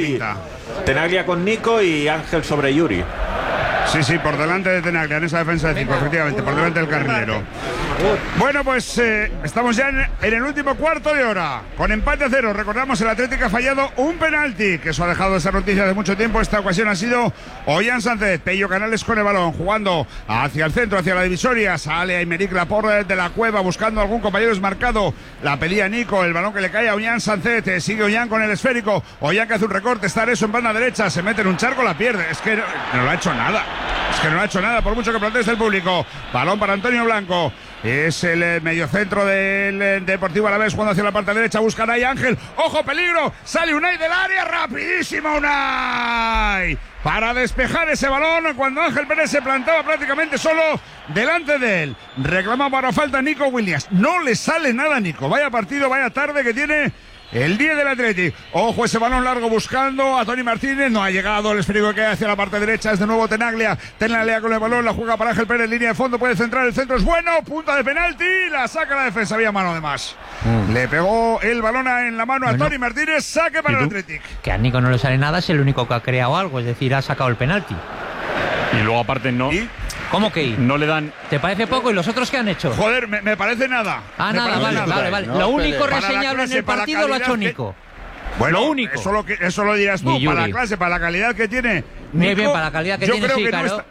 Nico y Ángel sobre Yuri. Sí, por delante de Tenaglia en esa defensa de 5, efectivamente, por delante del carrilero. Bueno, pues estamos ya en el último cuarto de hora, con empate a 0. Recordamos, el Atlético ha fallado un penalti, que eso ha dejado esa noticia de mucho tiempo. Esta ocasión ha sido Ollán Sánchez. Pello Canales con el balón, jugando hacia el centro, hacia la divisoria. Sale Aymeric Laporte de la cueva, buscando algún compañero desmarcado. La pedía Nico, el balón que le cae a Ollán Sánchez. Sigue Ollán con el esférico. Ollán que hace un recorte, está eso en banda derecha. Se mete en un charco, la pierde. Es que no lo ha hecho nada. Por mucho que proteste el público. Balón para Antonio Blanco. Es el mediocentro del Deportivo Alavés, jugando hacia la parte derecha. Buscan ahí Ángel. ¡Ojo, peligro! Sale Unai del área. ¡Rapidísimo Unai! Para despejar ese balón cuando Ángel Pérez se plantaba prácticamente solo delante de él. Reclamaba ahora falta Nico Williams. No le sale nada a Nico. Vaya partido, vaya tarde que tiene el 10 del Athletic. Ojo, ese balón largo buscando a Tony Martínez. No ha llegado el esférico que hay hacia la parte derecha. Es de nuevo Tenaglia. Tenaglia con el balón. La juega para Ángel Pérez. Línea de fondo. Puede centrar. El centro es bueno. Punta de penalti. La saca la defensa. Había mano de más. Le pegó el balón en la mano a Tony Martínez. Saque para el Athletic. Que a Nico no le sale nada. Es el único que ha creado algo. Es decir, ha sacado el penalti. Y luego aparte no. ¿Cómo que? No le dan. ¿Te parece poco? ¿Y los otros qué han hecho? Joder, me parece nada. Vale. Lo único reseñable en el partido lo ha hecho Nico. Bueno, lo único. Eso lo dirás tú. Para la clase, para la calidad que tiene Nico, bien, para la calidad que tiene, sí, claro.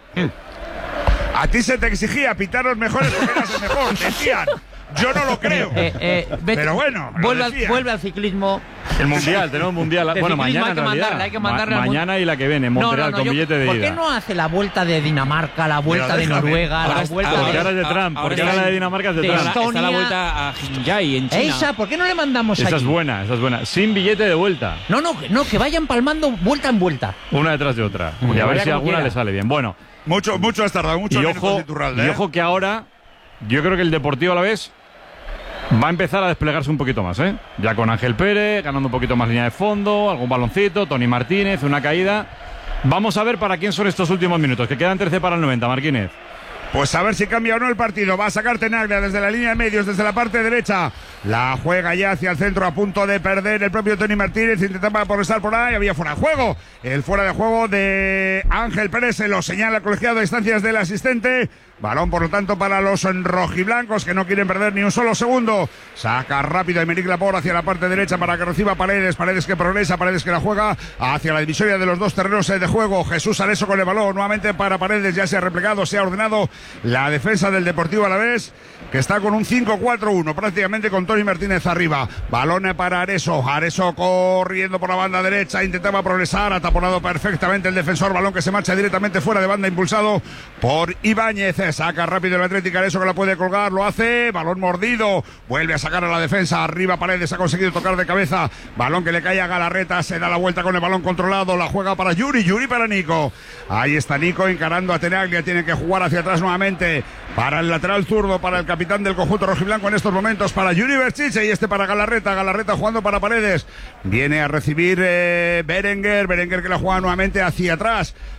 A ti se te exigía pitar los mejores porque eras el mejor. Decían. Yo no lo creo. Pero bueno, vuelve al ciclismo. El mundial, tenemos mundial. Bueno, mañana hay que mandarle mañana y la que viene en Montreal con billete de ida. ¿Por qué no hace la vuelta de Dinamarca, la vuelta de Noruega, la vuelta de... Ahora es de Trump, porque ahora la de Dinamarca es de Trump. Está la vuelta a Jinjai en China. Esa, ¿por qué no le mandamos esa allí? Esa es buena. Sin billete de vuelta. No, que vayan palmando vuelta en vuelta. Una detrás de otra. Y a ver si alguna le sale bien. Bueno. Mucho has tardado, mucho. Y ojo que ahora, yo creo que el Deportivo Alavés va a empezar a desplegarse un poquito más, ya con Ángel Pérez, ganando un poquito más línea de fondo, algún baloncito, Tony Martínez, una caída. Vamos a ver para quién son estos últimos minutos, que quedan 13 para el 90, Martínez. Pues a ver si cambia o no el partido. Va a sacar Tenaglia desde la línea de medios, desde la parte derecha. La juega ya hacia el centro, a punto de perder el propio Tony Martínez. Intentaba progresar por ahí, había fuera de juego. El fuera de juego de Ángel Pérez se lo señala el colegiado de distancias del asistente. Balón, por lo tanto, para los rojiblancos, que no quieren perder ni un solo segundo. Saca rápido Aymeric Laporte hacia la parte derecha para que reciba Paredes. Paredes que progresa, Paredes que la juega hacia la divisoria de los dos terrenos de juego. Jesús Areso con el balón, nuevamente para Paredes. Ya se ha replegado, se ha ordenado la defensa del Deportivo Alavés, que está con un 5-4-1, prácticamente con Tony Martínez arriba. Balón para Areso. Areso corriendo por la banda derecha, intentaba progresar, ha taponado perfectamente el defensor. Balón que se marcha directamente fuera de banda, impulsado por Ibáñez. Saca rápido el Atlético, Areso que la puede colgar, lo hace. Balón mordido, vuelve a sacar a la defensa. Arriba Paredes, ha conseguido tocar de cabeza. Balón que le cae a Galarreta, se da la vuelta con el balón controlado. La juega para Yuri para Nico. Ahí está Nico encarando a Tenaglia. Tiene que jugar hacia atrás nuevamente para el lateral zurdo, para el capitán del conjunto rojiblanco en estos momentos, para Yuri Berchiche, y para Galarreta. Galarreta jugando para Paredes. Viene a recibir Berenguer que la juega nuevamente hacia atrás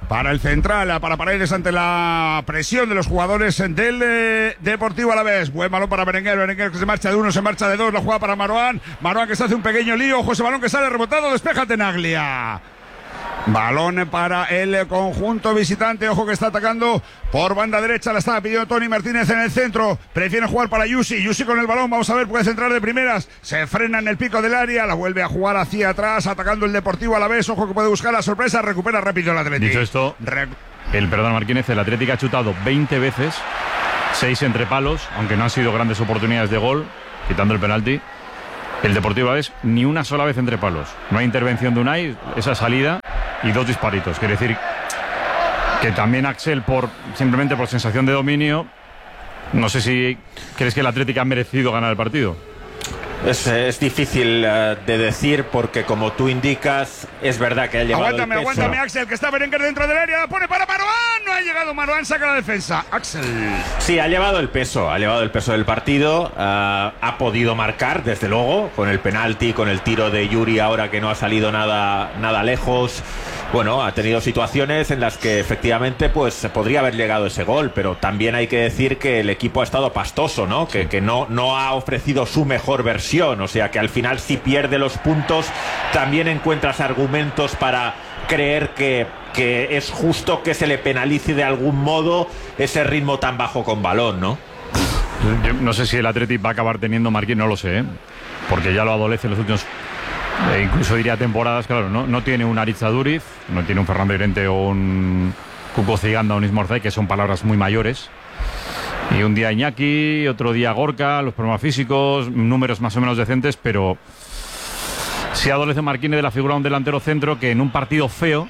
para el central, para Paredes ante la presión de los jugadores del Deportivo Alavés. Buen balón para Berenguer que se marcha de uno, se marcha de dos, la juega para Marouane que se hace un pequeño lío, ojo ese balón que sale rebotado, despeja Tenaglia. Balón para el conjunto visitante, ojo que está atacando por banda derecha, la estaba pidiendo Tony Martínez en el centro, prefiere jugar para Yusi con el balón, vamos a ver, puede centrar de primeras, se frena en el pico del área, la vuelve a jugar hacia atrás, atacando el Deportivo Alavés, ojo que puede buscar la sorpresa, recupera rápido el Atlético. Dicho esto, perdón Martínez, el Atlético ha chutado 20 veces, 6 entre palos, aunque no han sido grandes oportunidades de gol, quitando el penalti. El Deportivo Alavés ni una sola vez entre palos. No hay intervención de Unai, esa salida y 2 disparitos. Quiere decir que también Axel, simplemente por sensación de dominio, no sé si crees que el Atlético ha merecido ganar el partido. Es difícil de decir porque, como tú indicas, es verdad que ha llevado Aguántame, Axel, que está Berenguer dentro del área, pone para Marouane, no ha llegado Marouane, saca la defensa. Axel. Sí, ha llevado el peso del partido, ha podido marcar, desde luego, con el penalti, con el tiro de Yuri ahora que no ha salido nada lejos. Bueno, ha tenido situaciones en las que efectivamente pues podría haber llegado ese gol, pero también hay que decir que el equipo ha estado pastoso, ¿no? Que no ha ofrecido su mejor versión, o sea que al final si pierde los puntos también encuentras argumentos para creer que es justo que se le penalice de algún modo ese ritmo tan bajo con balón, ¿no? Yo no sé si el Athletic va a acabar teniendo Marquín, no lo sé, porque ya lo adolece en los últimos... incluso diría temporadas, claro, no tiene un Aritz Aduriz, no tiene un Fernando Llorente o un Cuco Ciganda o un Ismael Orzay, que son palabras muy mayores. Y un día Iñaki, otro día Gorka, los problemas físicos, números más o menos decentes, pero sí adolece Marquín de la figura de un delantero centro que en un partido feo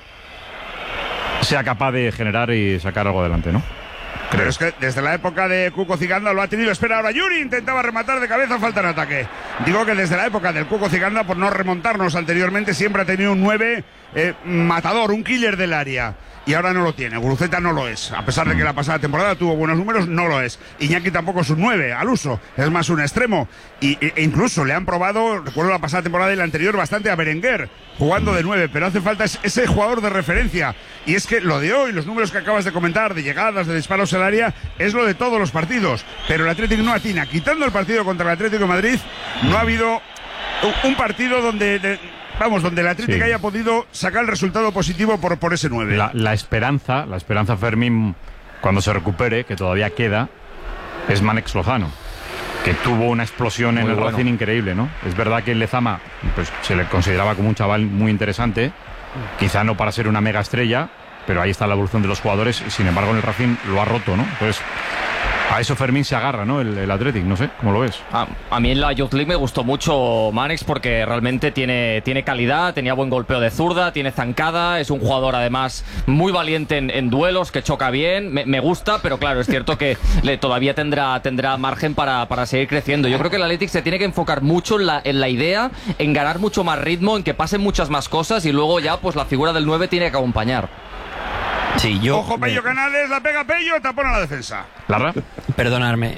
sea capaz de generar y sacar algo adelante, ¿no? Pero es que desde la época de Cuco Ciganda lo ha tenido. Espera ahora Yuri, intentaba rematar de cabeza, falta en ataque. Digo que desde la época del Cuco Ciganda, por no remontarnos anteriormente, siempre ha tenido un 9 matador, un killer del área. Y ahora no lo tiene, Guruceta no lo es. A pesar de que la pasada temporada tuvo buenos números, no lo es. Iñaki tampoco es un 9 al uso, es más un extremo. E incluso le han probado, recuerdo la pasada temporada y la anterior, bastante a Berenguer, jugando de 9, pero hace falta ese jugador de referencia. Y es que lo de hoy, los números que acabas de comentar, de llegadas, de disparos al área, es lo de todos los partidos. Pero el Atlético no atina. Quitando el partido contra el Atlético de Madrid, no ha habido un partido donde el Atlético haya podido sacar el resultado positivo por ese 9. La esperanza Fermín, cuando se recupere, que todavía queda, es Mánex Lozano, que tuvo una explosión en el Racing increíble, ¿no? Es verdad que el Lezama pues, se le consideraba como un chaval muy interesante, quizá no para ser una mega estrella, pero ahí está la evolución de los jugadores y sin embargo en el Racing lo ha roto, ¿no? Entonces a eso Fermín se agarra, ¿no? El Athletic, no sé, ¿cómo lo ves? A mí en la Youth League me gustó mucho Mánex porque realmente tiene calidad, tenía buen golpeo de zurda, tiene zancada, es un jugador además muy valiente en duelos, que choca bien, me gusta, pero claro, es cierto que todavía tendrá margen para seguir creciendo. Yo creo que el Athletic se tiene que enfocar mucho en la idea, en ganar mucho más ritmo, en que pasen muchas más cosas y luego ya pues la figura del 9 tiene que acompañar. Sí, Ojo, Pello Canales, la pega Pello, tapón a la defensa. ¿Larra? Perdonadme.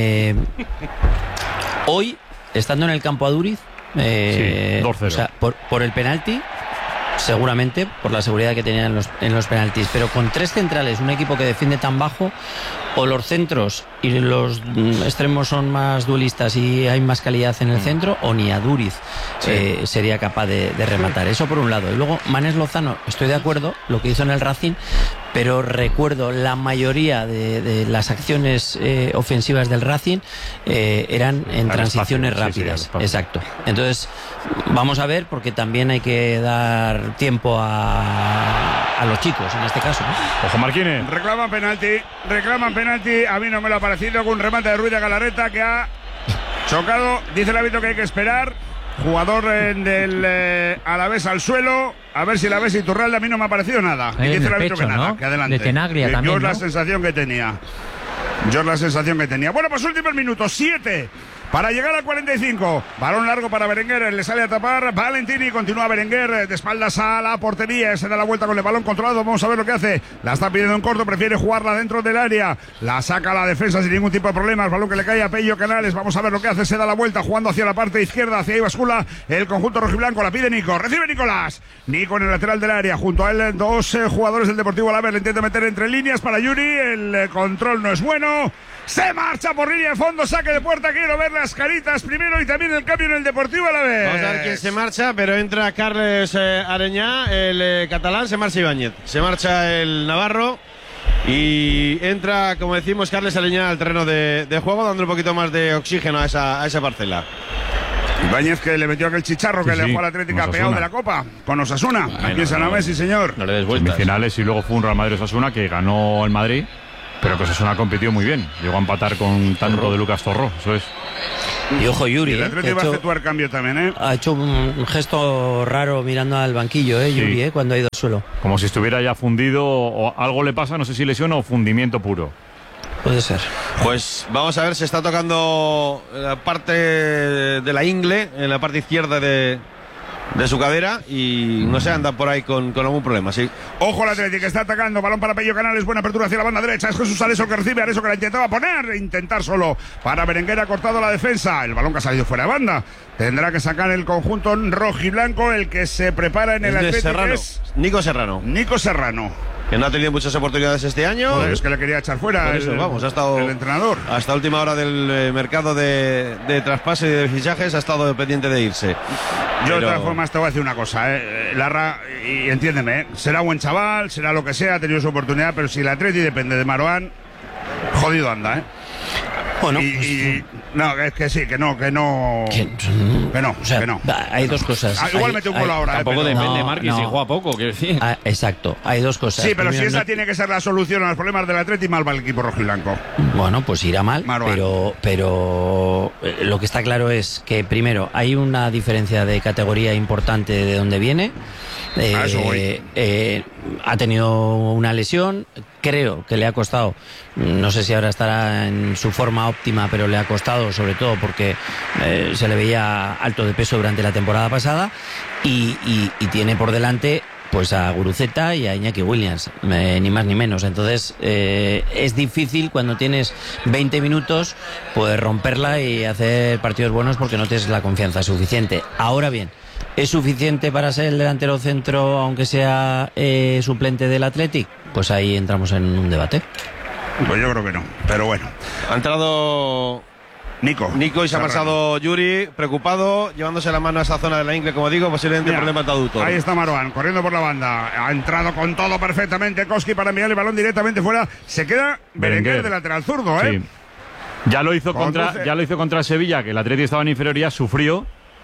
Hoy, estando en el campo Aduriz, 2-0. o sea, por el penalti, seguramente, por la seguridad que tenían en los penaltis, pero con 3 centrales, un equipo que defiende tan bajo, o los centros y los extremos son más duelistas y hay más calidad en el centro, o ni Aduriz sería capaz de rematar. Eso por un lado. Y luego, Mánex Lozano, estoy de acuerdo, lo que hizo en el Racing, pero recuerdo la mayoría de las acciones ofensivas del Racing eran en transiciones rápidas. Exacto. Entonces, vamos a ver, porque también hay que dar tiempo a los chicos, en este caso, ¿no? Ojo, Marquines. Reclaman penalti. A mí no me lo ha parecido, con un remate de Ruiz de Galarreta que ha chocado. Dice el árbitro que hay que esperar. Jugador del Alavés al suelo. A ver si el Alavés y Iturralde, a mí no me ha parecido nada. Y dice el árbitro que nada, que adelante. De Tenaglia también, Yo la sensación que tenía. Bueno, pues últimos minutos. 7 para llegar al 45. Balón largo para Berenguer, le sale a tapar Valentini, continúa Berenguer de espaldas a la portería, se da la vuelta con el balón controlado, vamos a ver lo que hace. La está pidiendo en corto, prefiere jugarla dentro del área, la saca a la defensa sin ningún tipo de problemas, balón que le cae a Pello Canales, vamos a ver lo que hace, se da la vuelta jugando hacia la parte izquierda, hacia ahí bascula el conjunto rojiblanco, la pide Nico, recibe Nicolás, Nico en el lateral del área, junto a él dos jugadores del Deportivo Alavés, le intenta meter entre líneas para Yuri, el control no es bueno. Se marcha por línea de fondo, saque de puerta, quiero ver las caritas primero y también el cambio en el Deportivo Alavés. Vamos a ver quién se marcha, pero entra Carles Areñá, el catalán, se marcha Ibáñez, se marcha el navarro y entra, como decimos, Carles Areñá al terreno de juego, dando un poquito más de oxígeno a esa parcela. Ibáñez que le metió aquel chicharro que le dejó a la Atlética pegado de la Copa con Osasuna, aquí en San Mamés, sí señor. No le des vueltas. Semifinales y luego fue un Real Madrid-Osasuna que ganó el Madrid. Pero que Osasuna compitió muy bien. Llegó a empatar con tanto de Lucas Torró, eso es. Y ojo, Yuri. El Atlético va a efectuar cambio también, Ha hecho un gesto raro mirando al banquillo, Yuri, sí. Cuando ha ido al suelo. Como si estuviera ya fundido o algo le pasa, no sé si lesión o fundimiento puro. Puede ser. Pues vamos a ver, se está tocando la parte de la ingle, en la parte izquierda de su cadera y no sé, anda por ahí con algún problema, sí. Ojo al Atlético, está atacando, balón para Pello Canales, buena apertura hacia la banda derecha, es Jesús Areso que recibe, Areso que la intentaba poner, intentar solo para Berenguer, ha cortado la defensa, el balón que ha salido fuera de banda, tendrá que sacar el conjunto rojiblanco, el que se prepara en el Atlético es Nico Serrano. Que no ha tenido muchas oportunidades este año. Joder, es que le quería echar fuera ha estado el entrenador. Hasta última hora del mercado de traspase y de fichajes ha estado pendiente de irse. Yo de todas formas te voy a decir una cosa, Larra, y entiéndeme, será buen chaval, será lo que sea, ha tenido su oportunidad, pero si el Atleti depende de Marouane, jodido anda, Bueno, no, es que sí, que no. Hay dos cosas. Igual mete un gol ahora. Tampoco depende, Marquis, si juega poco, quiero decir. Exacto, hay dos cosas. Sí, pero primero, si esa tiene que ser la solución a los problemas del Atleti, mal va el equipo rojiblanco. Bueno, pues irá mal, pero lo que está claro es que primero hay una diferencia de categoría importante de dónde viene. Ha tenido una lesión, creo que le ha costado, no sé si ahora estará en su forma óptima, pero le ha costado sobre todo porque se le veía alto de peso durante la temporada pasada y tiene por delante pues a Guruceta y a Iñaki Williams, ni más ni menos. Entonces es difícil cuando tienes 20 minutos pues romperla y hacer partidos buenos porque no tienes la confianza suficiente. Ahora bien, ¿es suficiente para ser el delantero centro aunque sea suplente del Athletic? Pues ahí entramos en un debate. Pues yo creo que no, pero bueno. Ha entrado Nico y se ha pasado Yuri, preocupado, llevándose la mano a esa zona de la ingle, como digo, posiblemente problemas de aductor. Ahí está Marouane, corriendo por la banda. Ha entrado con todo perfectamente Koski para enviar el balón directamente fuera. Se queda Berenguer de lateral zurdo, Sí. Ya lo hizo contra Sevilla, que el Atleti estaba en inferioridad, sufrió.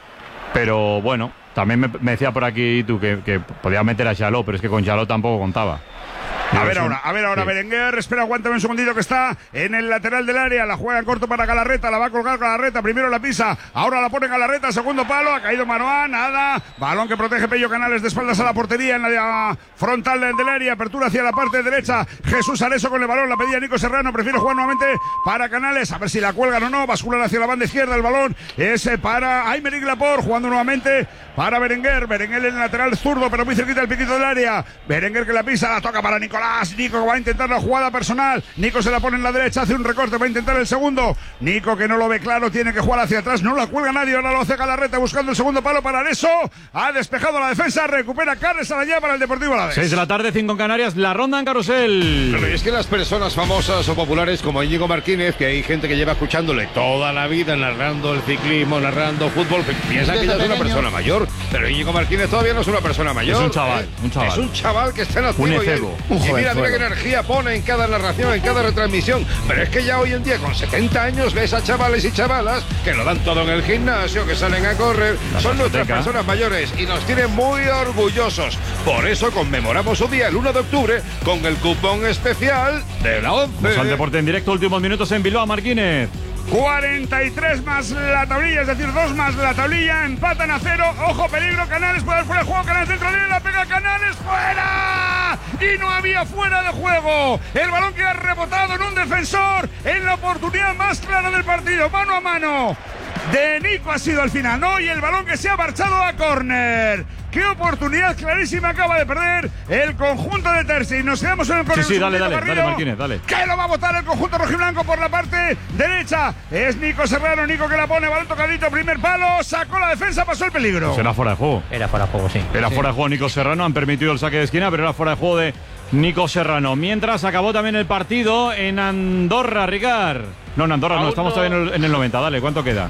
Pero bueno, también me decía por aquí tú que podía meter a Jaló, pero es que con Jaló tampoco contaba. A ver ahora, sí. Berenguer, espera, aguántame un segundito que está en el lateral del área, la juega en corto para Galarreta, la va a colgar Galarreta, primero la pisa, ahora la pone Galarreta, segundo palo, ha caído Marouane, nada, balón que protege Pello Canales de espaldas a la portería en la frontal del área, apertura hacia la parte derecha, Jesús Areso con el balón, la pedía Nico Serrano, prefiere jugar nuevamente para Canales, a ver si la cuelgan o no, basculan hacia la banda izquierda, el balón es para Aymeric Laporte, jugando nuevamente para Berenguer en el lateral zurdo, pero muy cerquita del piquito del área, Berenguer que la pisa, la toca para Nicolás, Nico va a intentar la jugada personal, Nico se la pone en la derecha, hace un recorte, va a intentar el segundo, Nico que no lo ve claro, tiene que jugar hacia atrás, no la cuelga nadie, ahora lo hace Galarreta buscando el segundo palo para Areso, ha despejado la defensa, recupera Carles Areñá para el Deportivo Alavés. 6 de la tarde, 5 en Canarias, la ronda en Carrusel. Pero es que las personas famosas o populares como Íñigo Martínez, que hay gente que lleva escuchándole toda la vida narrando el ciclismo, narrando fútbol, piensa que ya es una persona mayor, pero Íñigo Martínez todavía no es una persona mayor. Es un chaval, Es un chaval que está en activo. Un efebo. Y mira qué energía pone en cada narración, en cada retransmisión. Pero es que ya hoy en día, con 70 años, ves a chavales y chavalas que lo dan todo en el gimnasio, que salen a correr. Son nuestras personas mayores y nos tienen muy orgullosos. Por eso conmemoramos su día el 1 de octubre con el cupón especial de la 11. Vamos al deporte en directo, últimos minutos en Bilbao, Marquínez. 43 más la tablilla, es decir, 2 más la tablilla, empatan a 0, ojo, peligro, Canales puede dar fuera de juego, Canales dentro de él, la pega Canales, fuera, y no había fuera de juego, el balón que ha rebotado en un defensor, en la oportunidad más clara del partido, mano a mano, de Nico ha sido al final, ¿no? Y el balón que se ha marchado a córner. ¡Qué oportunidad clarísima acaba de perder el conjunto de Terzi! Nos quedamos en el córner. Sí, dale, Martínez, dale. Que lo va a botar el conjunto rojiblanco por la parte derecha. Es Nico Serrano, Nico que la pone, balón tocadito, primer palo, sacó la defensa, pasó el peligro. Pues era fuera de juego. Era fuera de juego, sí. Era fuera de juego Nico Serrano, han permitido el saque de esquina, pero era fuera de juego de Nico Serrano. Mientras acabó también el partido en Andorra, Ricard. No, en Andorra no, estamos todavía en el 90. Dale, ¿cuánto queda?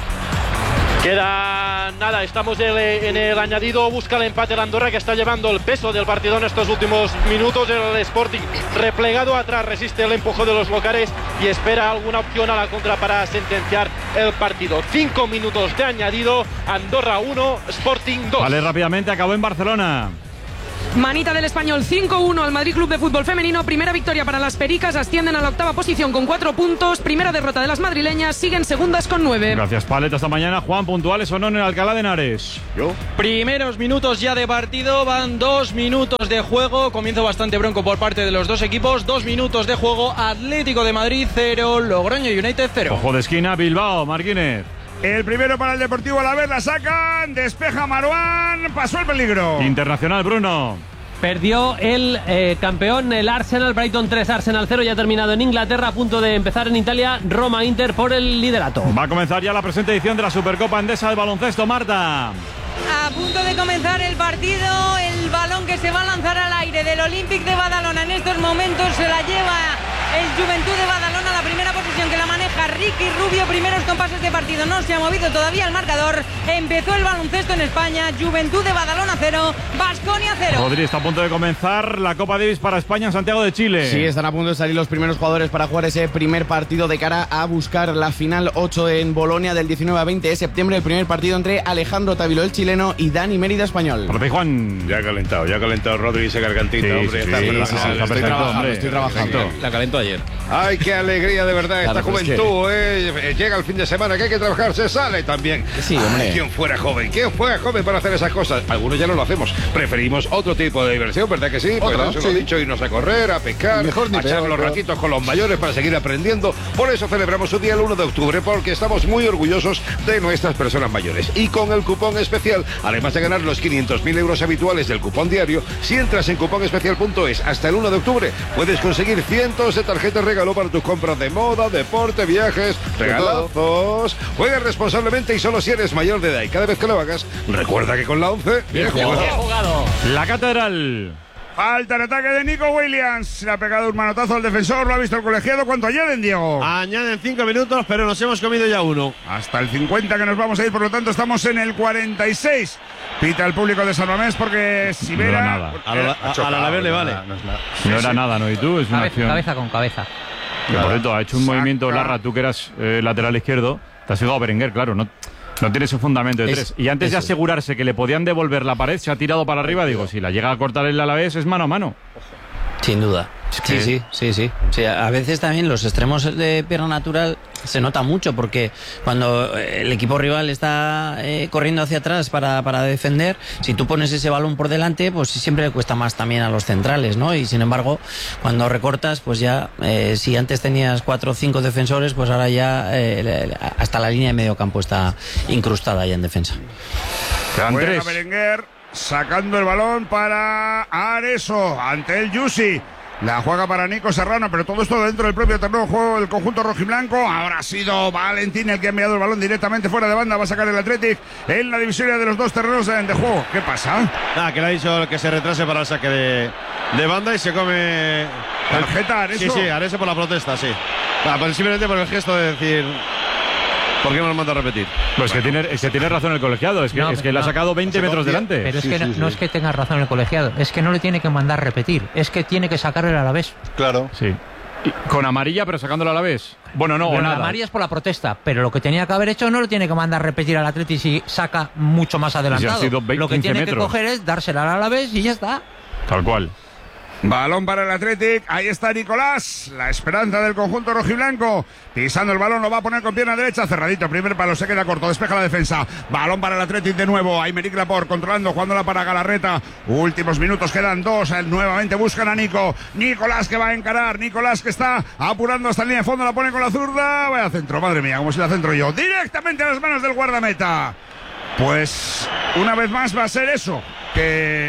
Queda nada, estamos en el añadido, busca el empate el Andorra, que está llevando el peso del partido en estos últimos minutos. El Sporting replegado atrás, resiste el empujón de los locales y espera alguna opción a la contra para sentenciar el partido. 5 minutos de añadido, Andorra 1, Sporting 2. Vale, rápidamente, acabó en Barcelona. Manita del Español 5-1 al Madrid Club de Fútbol Femenino. Primera victoria para las Pericas, ascienden a la 8ª posición con 4 puntos. Primera derrota de las madrileñas, siguen segundas con 9. Gracias, Palet. Hasta mañana. Juan, puntuales o no en el Alcalá de Henares. Primeros minutos ya de partido, van 2 minutos de juego. Comienzo bastante bronco por parte de los dos equipos. 2 minutos de juego, Atlético de Madrid 0, Logroño United 0. Ojo de esquina, Bilbao, Marquínez. El primero para el Deportivo Alavés, la sacan, despeja Marouane, pasó el peligro. Internacional, Bruno. Perdió el campeón, el Arsenal, Brighton 3, Arsenal 0, ya ha terminado en Inglaterra, a punto de empezar en Italia, Roma-Inter por el liderato. Va a comenzar ya la presente edición de la Supercopa Endesa de baloncesto, Marta. A punto de comenzar el partido, el balón que se va a lanzar al aire del Olympic de Badalona en estos momentos se la lleva el Juventud de Badalona, la primera posición que la maneja Ricky Rubio, primeros compases de partido, no se ha movido todavía el marcador, empezó el baloncesto en España, Juventud de Badalona 0, Baskonia 0. Rodri, está a punto de comenzar la Copa Davis para España en Santiago de Chile. Sí, están a punto de salir los primeros jugadores para jugar ese primer partido de cara a buscar la final 8 en Bolonia del 19 a 20 de septiembre, el primer partido entre Alejandro Tavilo, el chileno, y Dani Mérida, español. Rodri, Juan. Ya ha calentado Rodri ese gargantita, hombre. Estoy trabajando. La calentó ayer. Ay, qué alegría de verdad esta juventud, llega el fin de semana que hay que trabajar, se sale también. Sí, hombre. ¿Quién fuera joven para hacer esas cosas? Algunos ya no lo hacemos, preferimos otro tipo de diversión, ¿verdad que sí? Pues eso lo he dicho, irnos a correr, a pescar, a echar los ratitos con los mayores para seguir aprendiendo. Por eso celebramos su día el 1 de octubre, porque estamos muy orgullosos de nuestras personas mayores. Y con el cupón especial, además de ganar los 500.000 euros habituales del cupón diario, si entras en cuponespecial.es hasta el 1 de octubre, puedes conseguir cientos de tarjetas regalo para tus compras de moda, deporte, viajes, regalazos. Juega responsablemente y solo si eres mayor de edad. Y cada vez que lo hagas, recuerda que con la 11, bien jugado. La Catedral. Falta el ataque de Nico Williams. Le ha pegado un manotazo al defensor, lo ha visto el colegiado. ¿Cuánto añaden, Diego? Añaden 5 minutos, pero nos hemos comido ya uno. Hasta el 50 que nos vamos a ir, por lo tanto estamos en el 46. Pita el público de San Mamés porque si no era nada. A la vez le vale. No era nada, ¿no? ¿Y tú? Es una acción. Cabeza con cabeza. Que por cierto, ha hecho un movimiento, Larra, tú que eras lateral izquierdo, te has llegado a Berenguer, claro, no tiene su fundamento de 3. Y antes de asegurarse que le podían devolver la pared, se ha tirado para arriba. Digo, si la llega a cortar el Alavés, es mano a mano. Sin duda. Sí. A veces también los extremos de pierna natural se nota mucho, porque cuando el equipo rival está corriendo hacia atrás para defender, si tú pones ese balón por delante, pues siempre le cuesta más también a los centrales, ¿no? Y sin embargo, cuando recortas, pues ya, si antes tenías 4 o 5 defensores, pues ahora ya hasta la línea de medio campo está incrustada ya en defensa. Quedan 3. Berenguer sacando el balón para Areso ante el Yusi. La juega para Nico Serrano, pero todo esto dentro del propio terreno de juego del conjunto rojiblanco. Ahora ha sido Valentín el que ha enviado el balón directamente fuera de banda. Va a sacar el Athletic en la divisoria de los dos terrenos de juego. ¿Qué pasa? Que le ha dicho que se retrase para el saque de banda y se come... ¿Tarjeta Areso? Sí, Areso por la protesta, sí. Simplemente por el gesto de decir... ¿Por qué me lo manda a repetir? Pues que tiene razón el colegiado, es que le ha sacado 20 metros delante. Pero es que no es que tenga razón el colegiado, es que no le tiene que mandar repetir, es que tiene que sacarle al Alavés. Claro. Sí. Con amarilla, pero sacándolo a la vez. Bueno, no, pero o nada. La amarilla es por la protesta, pero lo que tenía que haber hecho no lo tiene que mandar repetir al Atleti si saca mucho más adelantado. Si ha sido 20, lo que tiene metros. que coger es dársela al Alavés y ya está. Tal cual. Balón para el Athletic, ahí está Nicolás, la esperanza del conjunto rojiblanco, pisando el balón, lo va a poner con pierna derecha, cerradito, primer palo, se queda corto, despeja la defensa, balón para el Athletic de nuevo, Aymeric Laporte controlando, jugándola para Galarreta, últimos minutos, quedan 2, nuevamente buscan a Nicolás que va a encarar, Nicolás que está apurando hasta la línea de fondo, la pone con la zurda, vaya centro, madre mía, como si la centro yo, directamente a las manos del guardameta. Pues una vez más va a ser eso, que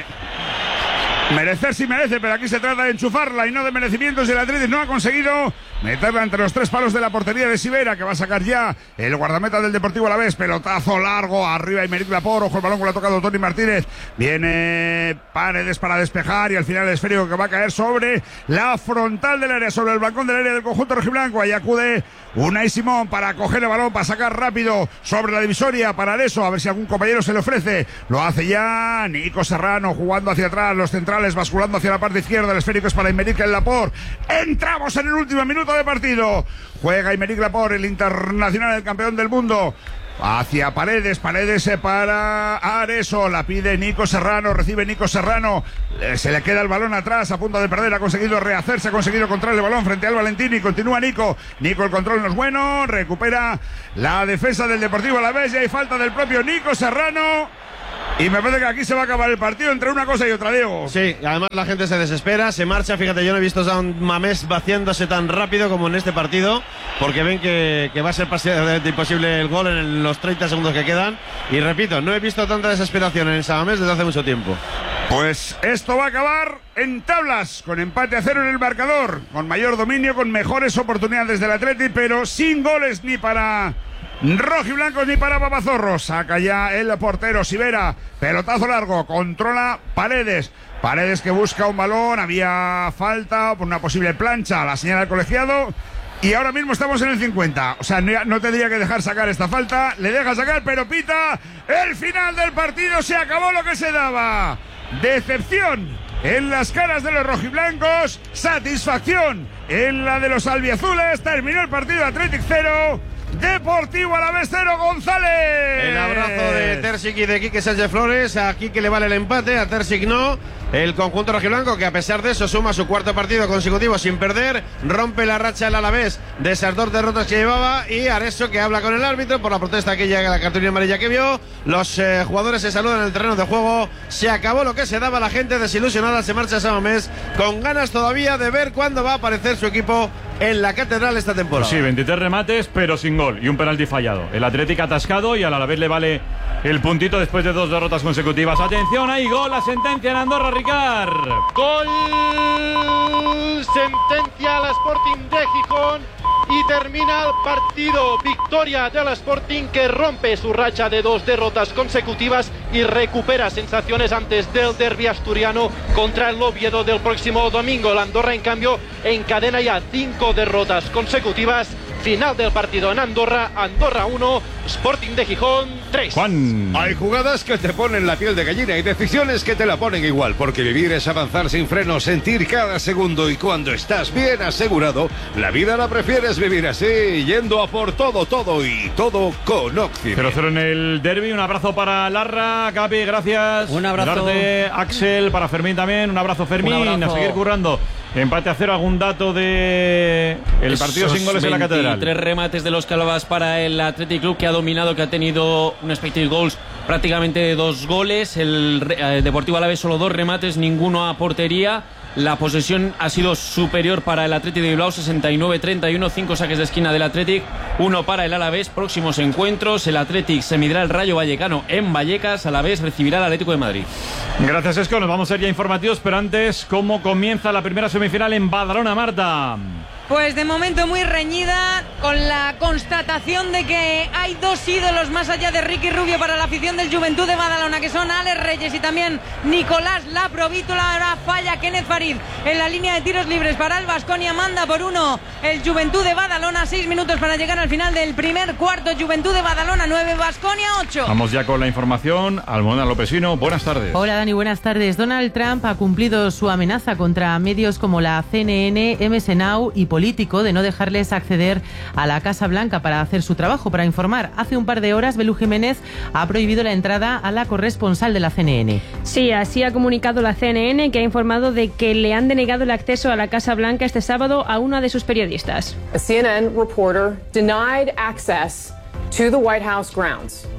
merecer sí merece, pero aquí se trata de enchufarla y no de merecimientos. El Athletic no ha conseguido meterla entre los 3 palos de la portería de Sivera, que va a sacar ya el guardameta del Deportivo Alavés. Pelotazo largo, arriba Aymeric Laporte, ojo el balón que lo ha tocado Toni Martínez. Viene Paredes para despejar y al final el esférico que va a caer sobre la frontal del área, sobre el balcón del área del conjunto rojiblanco. Ahí acude Unai Simón para coger el balón, para sacar rápido sobre la divisoria para Areso, a ver si algún compañero se le ofrece. Lo hace ya Nico Serrano jugando hacia atrás, los centrales basculando hacia la parte izquierda, el esférico es para Aymeric Laporte. Entramos en el último minuto de partido. Juega Aymeric Laporte, el internacional, el campeón del mundo. Hacia Paredes para Areso, la pide Nico Serrano, recibe Nico Serrano, se le queda el balón atrás, a punto de perder, ha conseguido rehacerse, ha conseguido controlar el balón frente al Valentini, continúa Nico, el control no es bueno, recupera la defensa del Deportivo Alavés y hay falta del propio Nico Serrano. Y me parece que aquí se va a acabar el partido entre una cosa y otra, Diego. Sí, además la gente se desespera, se marcha. Fíjate, yo no he visto a un Mamés vaciándose tan rápido como en este partido, porque ven que va a ser imposible el gol en los 30 segundos que quedan. Y repito, no he visto tanta desesperación en el San Mamés desde hace mucho tiempo. Pues esto va a acabar en tablas, con empate a 0 en el marcador, con mayor dominio, con mejores oportunidades del Athletic, pero sin goles ni para rojiblancos ni para Papazorros. Saca ya el portero Sivera, pelotazo largo, controla Paredes que busca un balón, había falta por una posible plancha, la señala el colegiado y ahora mismo estamos en el 50, o sea, no tendría que dejar sacar esta falta, le deja sacar pero pita el final del partido, se acabó lo que se daba. Decepción en las caras de los rojiblancos, satisfacción en la de los albiazules. Terminó el partido, Athletic 0, Deportivo Alavés 0, González. El abrazo de Terzic y de Quique Sánchez Flores. A Quique le vale el empate, a Terzic no. El conjunto rojiblanco, que a pesar de eso suma su 4º partido consecutivo sin perder, rompe la racha el Alavés de esas 2 derrotas que llevaba. Y Areso, que habla con el árbitro por la protesta aquella, la cartulina amarilla que vio. Los jugadores se saludan en el terreno de juego. Se acabó lo que se daba, la gente desilusionada se marcha a San Mamés con ganas todavía de ver cuándo va a aparecer su equipo en la Catedral esta temporada. Pues sí, 23 remates, pero sin gol y un penalti fallado. El Athletic atascado y al Alavés le vale el puntito después de 2 derrotas consecutivas. Atención, ahí gol, la sentencia en Andorra, Ricard. Gol, sentencia al Sporting de Gijón y termina el partido. Victoria del Sporting, que rompe su racha de 2 derrotas consecutivas y recupera sensaciones antes del derbi asturiano contra el Oviedo del próximo domingo. El Andorra, en cambio, encadena ya 5 derrotas consecutivas. Final del partido en Andorra, Andorra 1, Sporting de Gijón 3. Juan. Hay jugadas que te ponen la piel de gallina y decisiones que te la ponen igual, porque vivir es avanzar sin freno, sentir cada segundo, y cuando estás bien asegurado, la vida la prefieres vivir así, yendo a por todo y todo con Occidente. 0-0 en el derbi, un abrazo para Larra, Capi, gracias. Un abrazo. Darte, Axel, para Fermín también, un abrazo Fermín, Un abrazo. a seguir currando. Empate a 0, algún dato de el partido sin goles en la Catedral. 3 remates de los Calvas para el Athletic Club, que ha dominado, que ha tenido un expected goals prácticamente de 2 goles. El Deportivo Alavés solo 2 remates, ninguno a portería. La posesión ha sido superior para el Athletic de Bilbao, 69-31, 5 saques de esquina del Athletic, 1 para el Alavés. Próximos encuentros, el Athletic se medirá el Rayo Vallecano en Vallecas, Alavés recibirá al Atlético de Madrid. Gracias, Esco, nos vamos a ir ya informativos, pero antes, ¿cómo comienza la primera semifinal en Badalona, Marta? Pues de momento muy reñida, con la constatación de que hay 2 ídolos más allá de Ricky Rubio para la afición del Juventud de Badalona, que son Alex Reyes y también Nicolás La Provítola. Ahora falla Kenneth Farid en la línea de tiros libres para el Baskonia, manda por 1 el Juventud de Badalona. 6 minutos para llegar al final del primer cuarto. Juventud de Badalona 9, Baskonia 8. Vamos ya con la información. Almudena Lopesino, buenas tardes. Hola Dani, buenas tardes. Donald Trump ha cumplido su amenaza contra medios como la CNN, MS Now y político de no dejarles acceder a la Casa Blanca para hacer su trabajo, para informar. Hace un par de horas, Belú Jiménez ha prohibido la entrada a la corresponsal de la CNN. Sí, así ha comunicado la CNN, que ha informado de que le han denegado el acceso a la Casa Blanca este sábado a una de sus periodistas. A CNN reporter denied access to the White House grounds.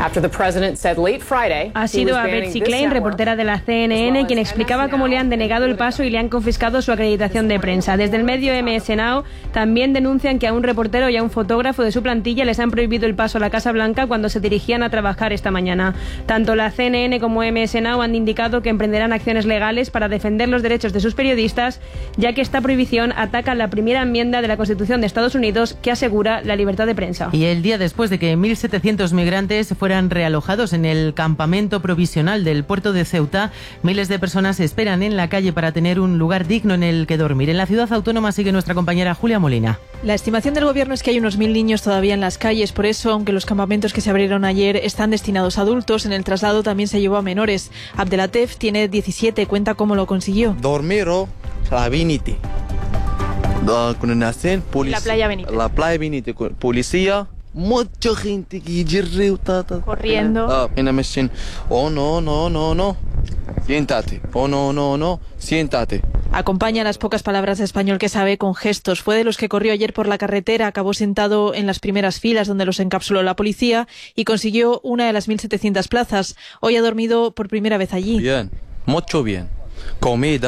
Ha sido a Betsy Klein, reportera de la CNN, quien explicaba cómo le han denegado el paso y le han confiscado su acreditación de prensa. Desde el medio MS Now también denuncian que a un reportero y a un fotógrafo de su plantilla les han prohibido el paso a la Casa Blanca cuando se dirigían a trabajar esta mañana. Tanto la CNN como MS Now han indicado que emprenderán acciones legales para defender los derechos de sus periodistas, ya que esta prohibición ataca la primera enmienda de la Constitución de Estados Unidos, que asegura la libertad de prensa. Y el día después de que 1.700 migrantes fueran realojados en el campamento provisional del puerto de Ceuta, miles de personas esperan en la calle para tener un lugar digno en el que dormir. En la ciudad autónoma sigue nuestra compañera Julia Molina. La estimación del gobierno es que hay unos 1.000 niños todavía en las calles. Por eso, aunque los campamentos que se abrieron ayer están destinados a adultos, en el traslado también se llevó a menores. Abdelatef tiene 17, cuenta cómo lo consiguió. Dormiro la Benite. La playa Benite. La playa Benite, policía. Mucha gente que corriendo. Oh, no. Siéntate. Oh, no. Siéntate. Acompaña las pocas palabras de español que sabe con gestos. Fue de los que corrió ayer por la carretera, acabó sentado en las primeras filas donde los encapsuló la policía y consiguió una de las 1.700 plazas. Hoy ha dormido por primera vez allí. Bien, mucho bien. Comida.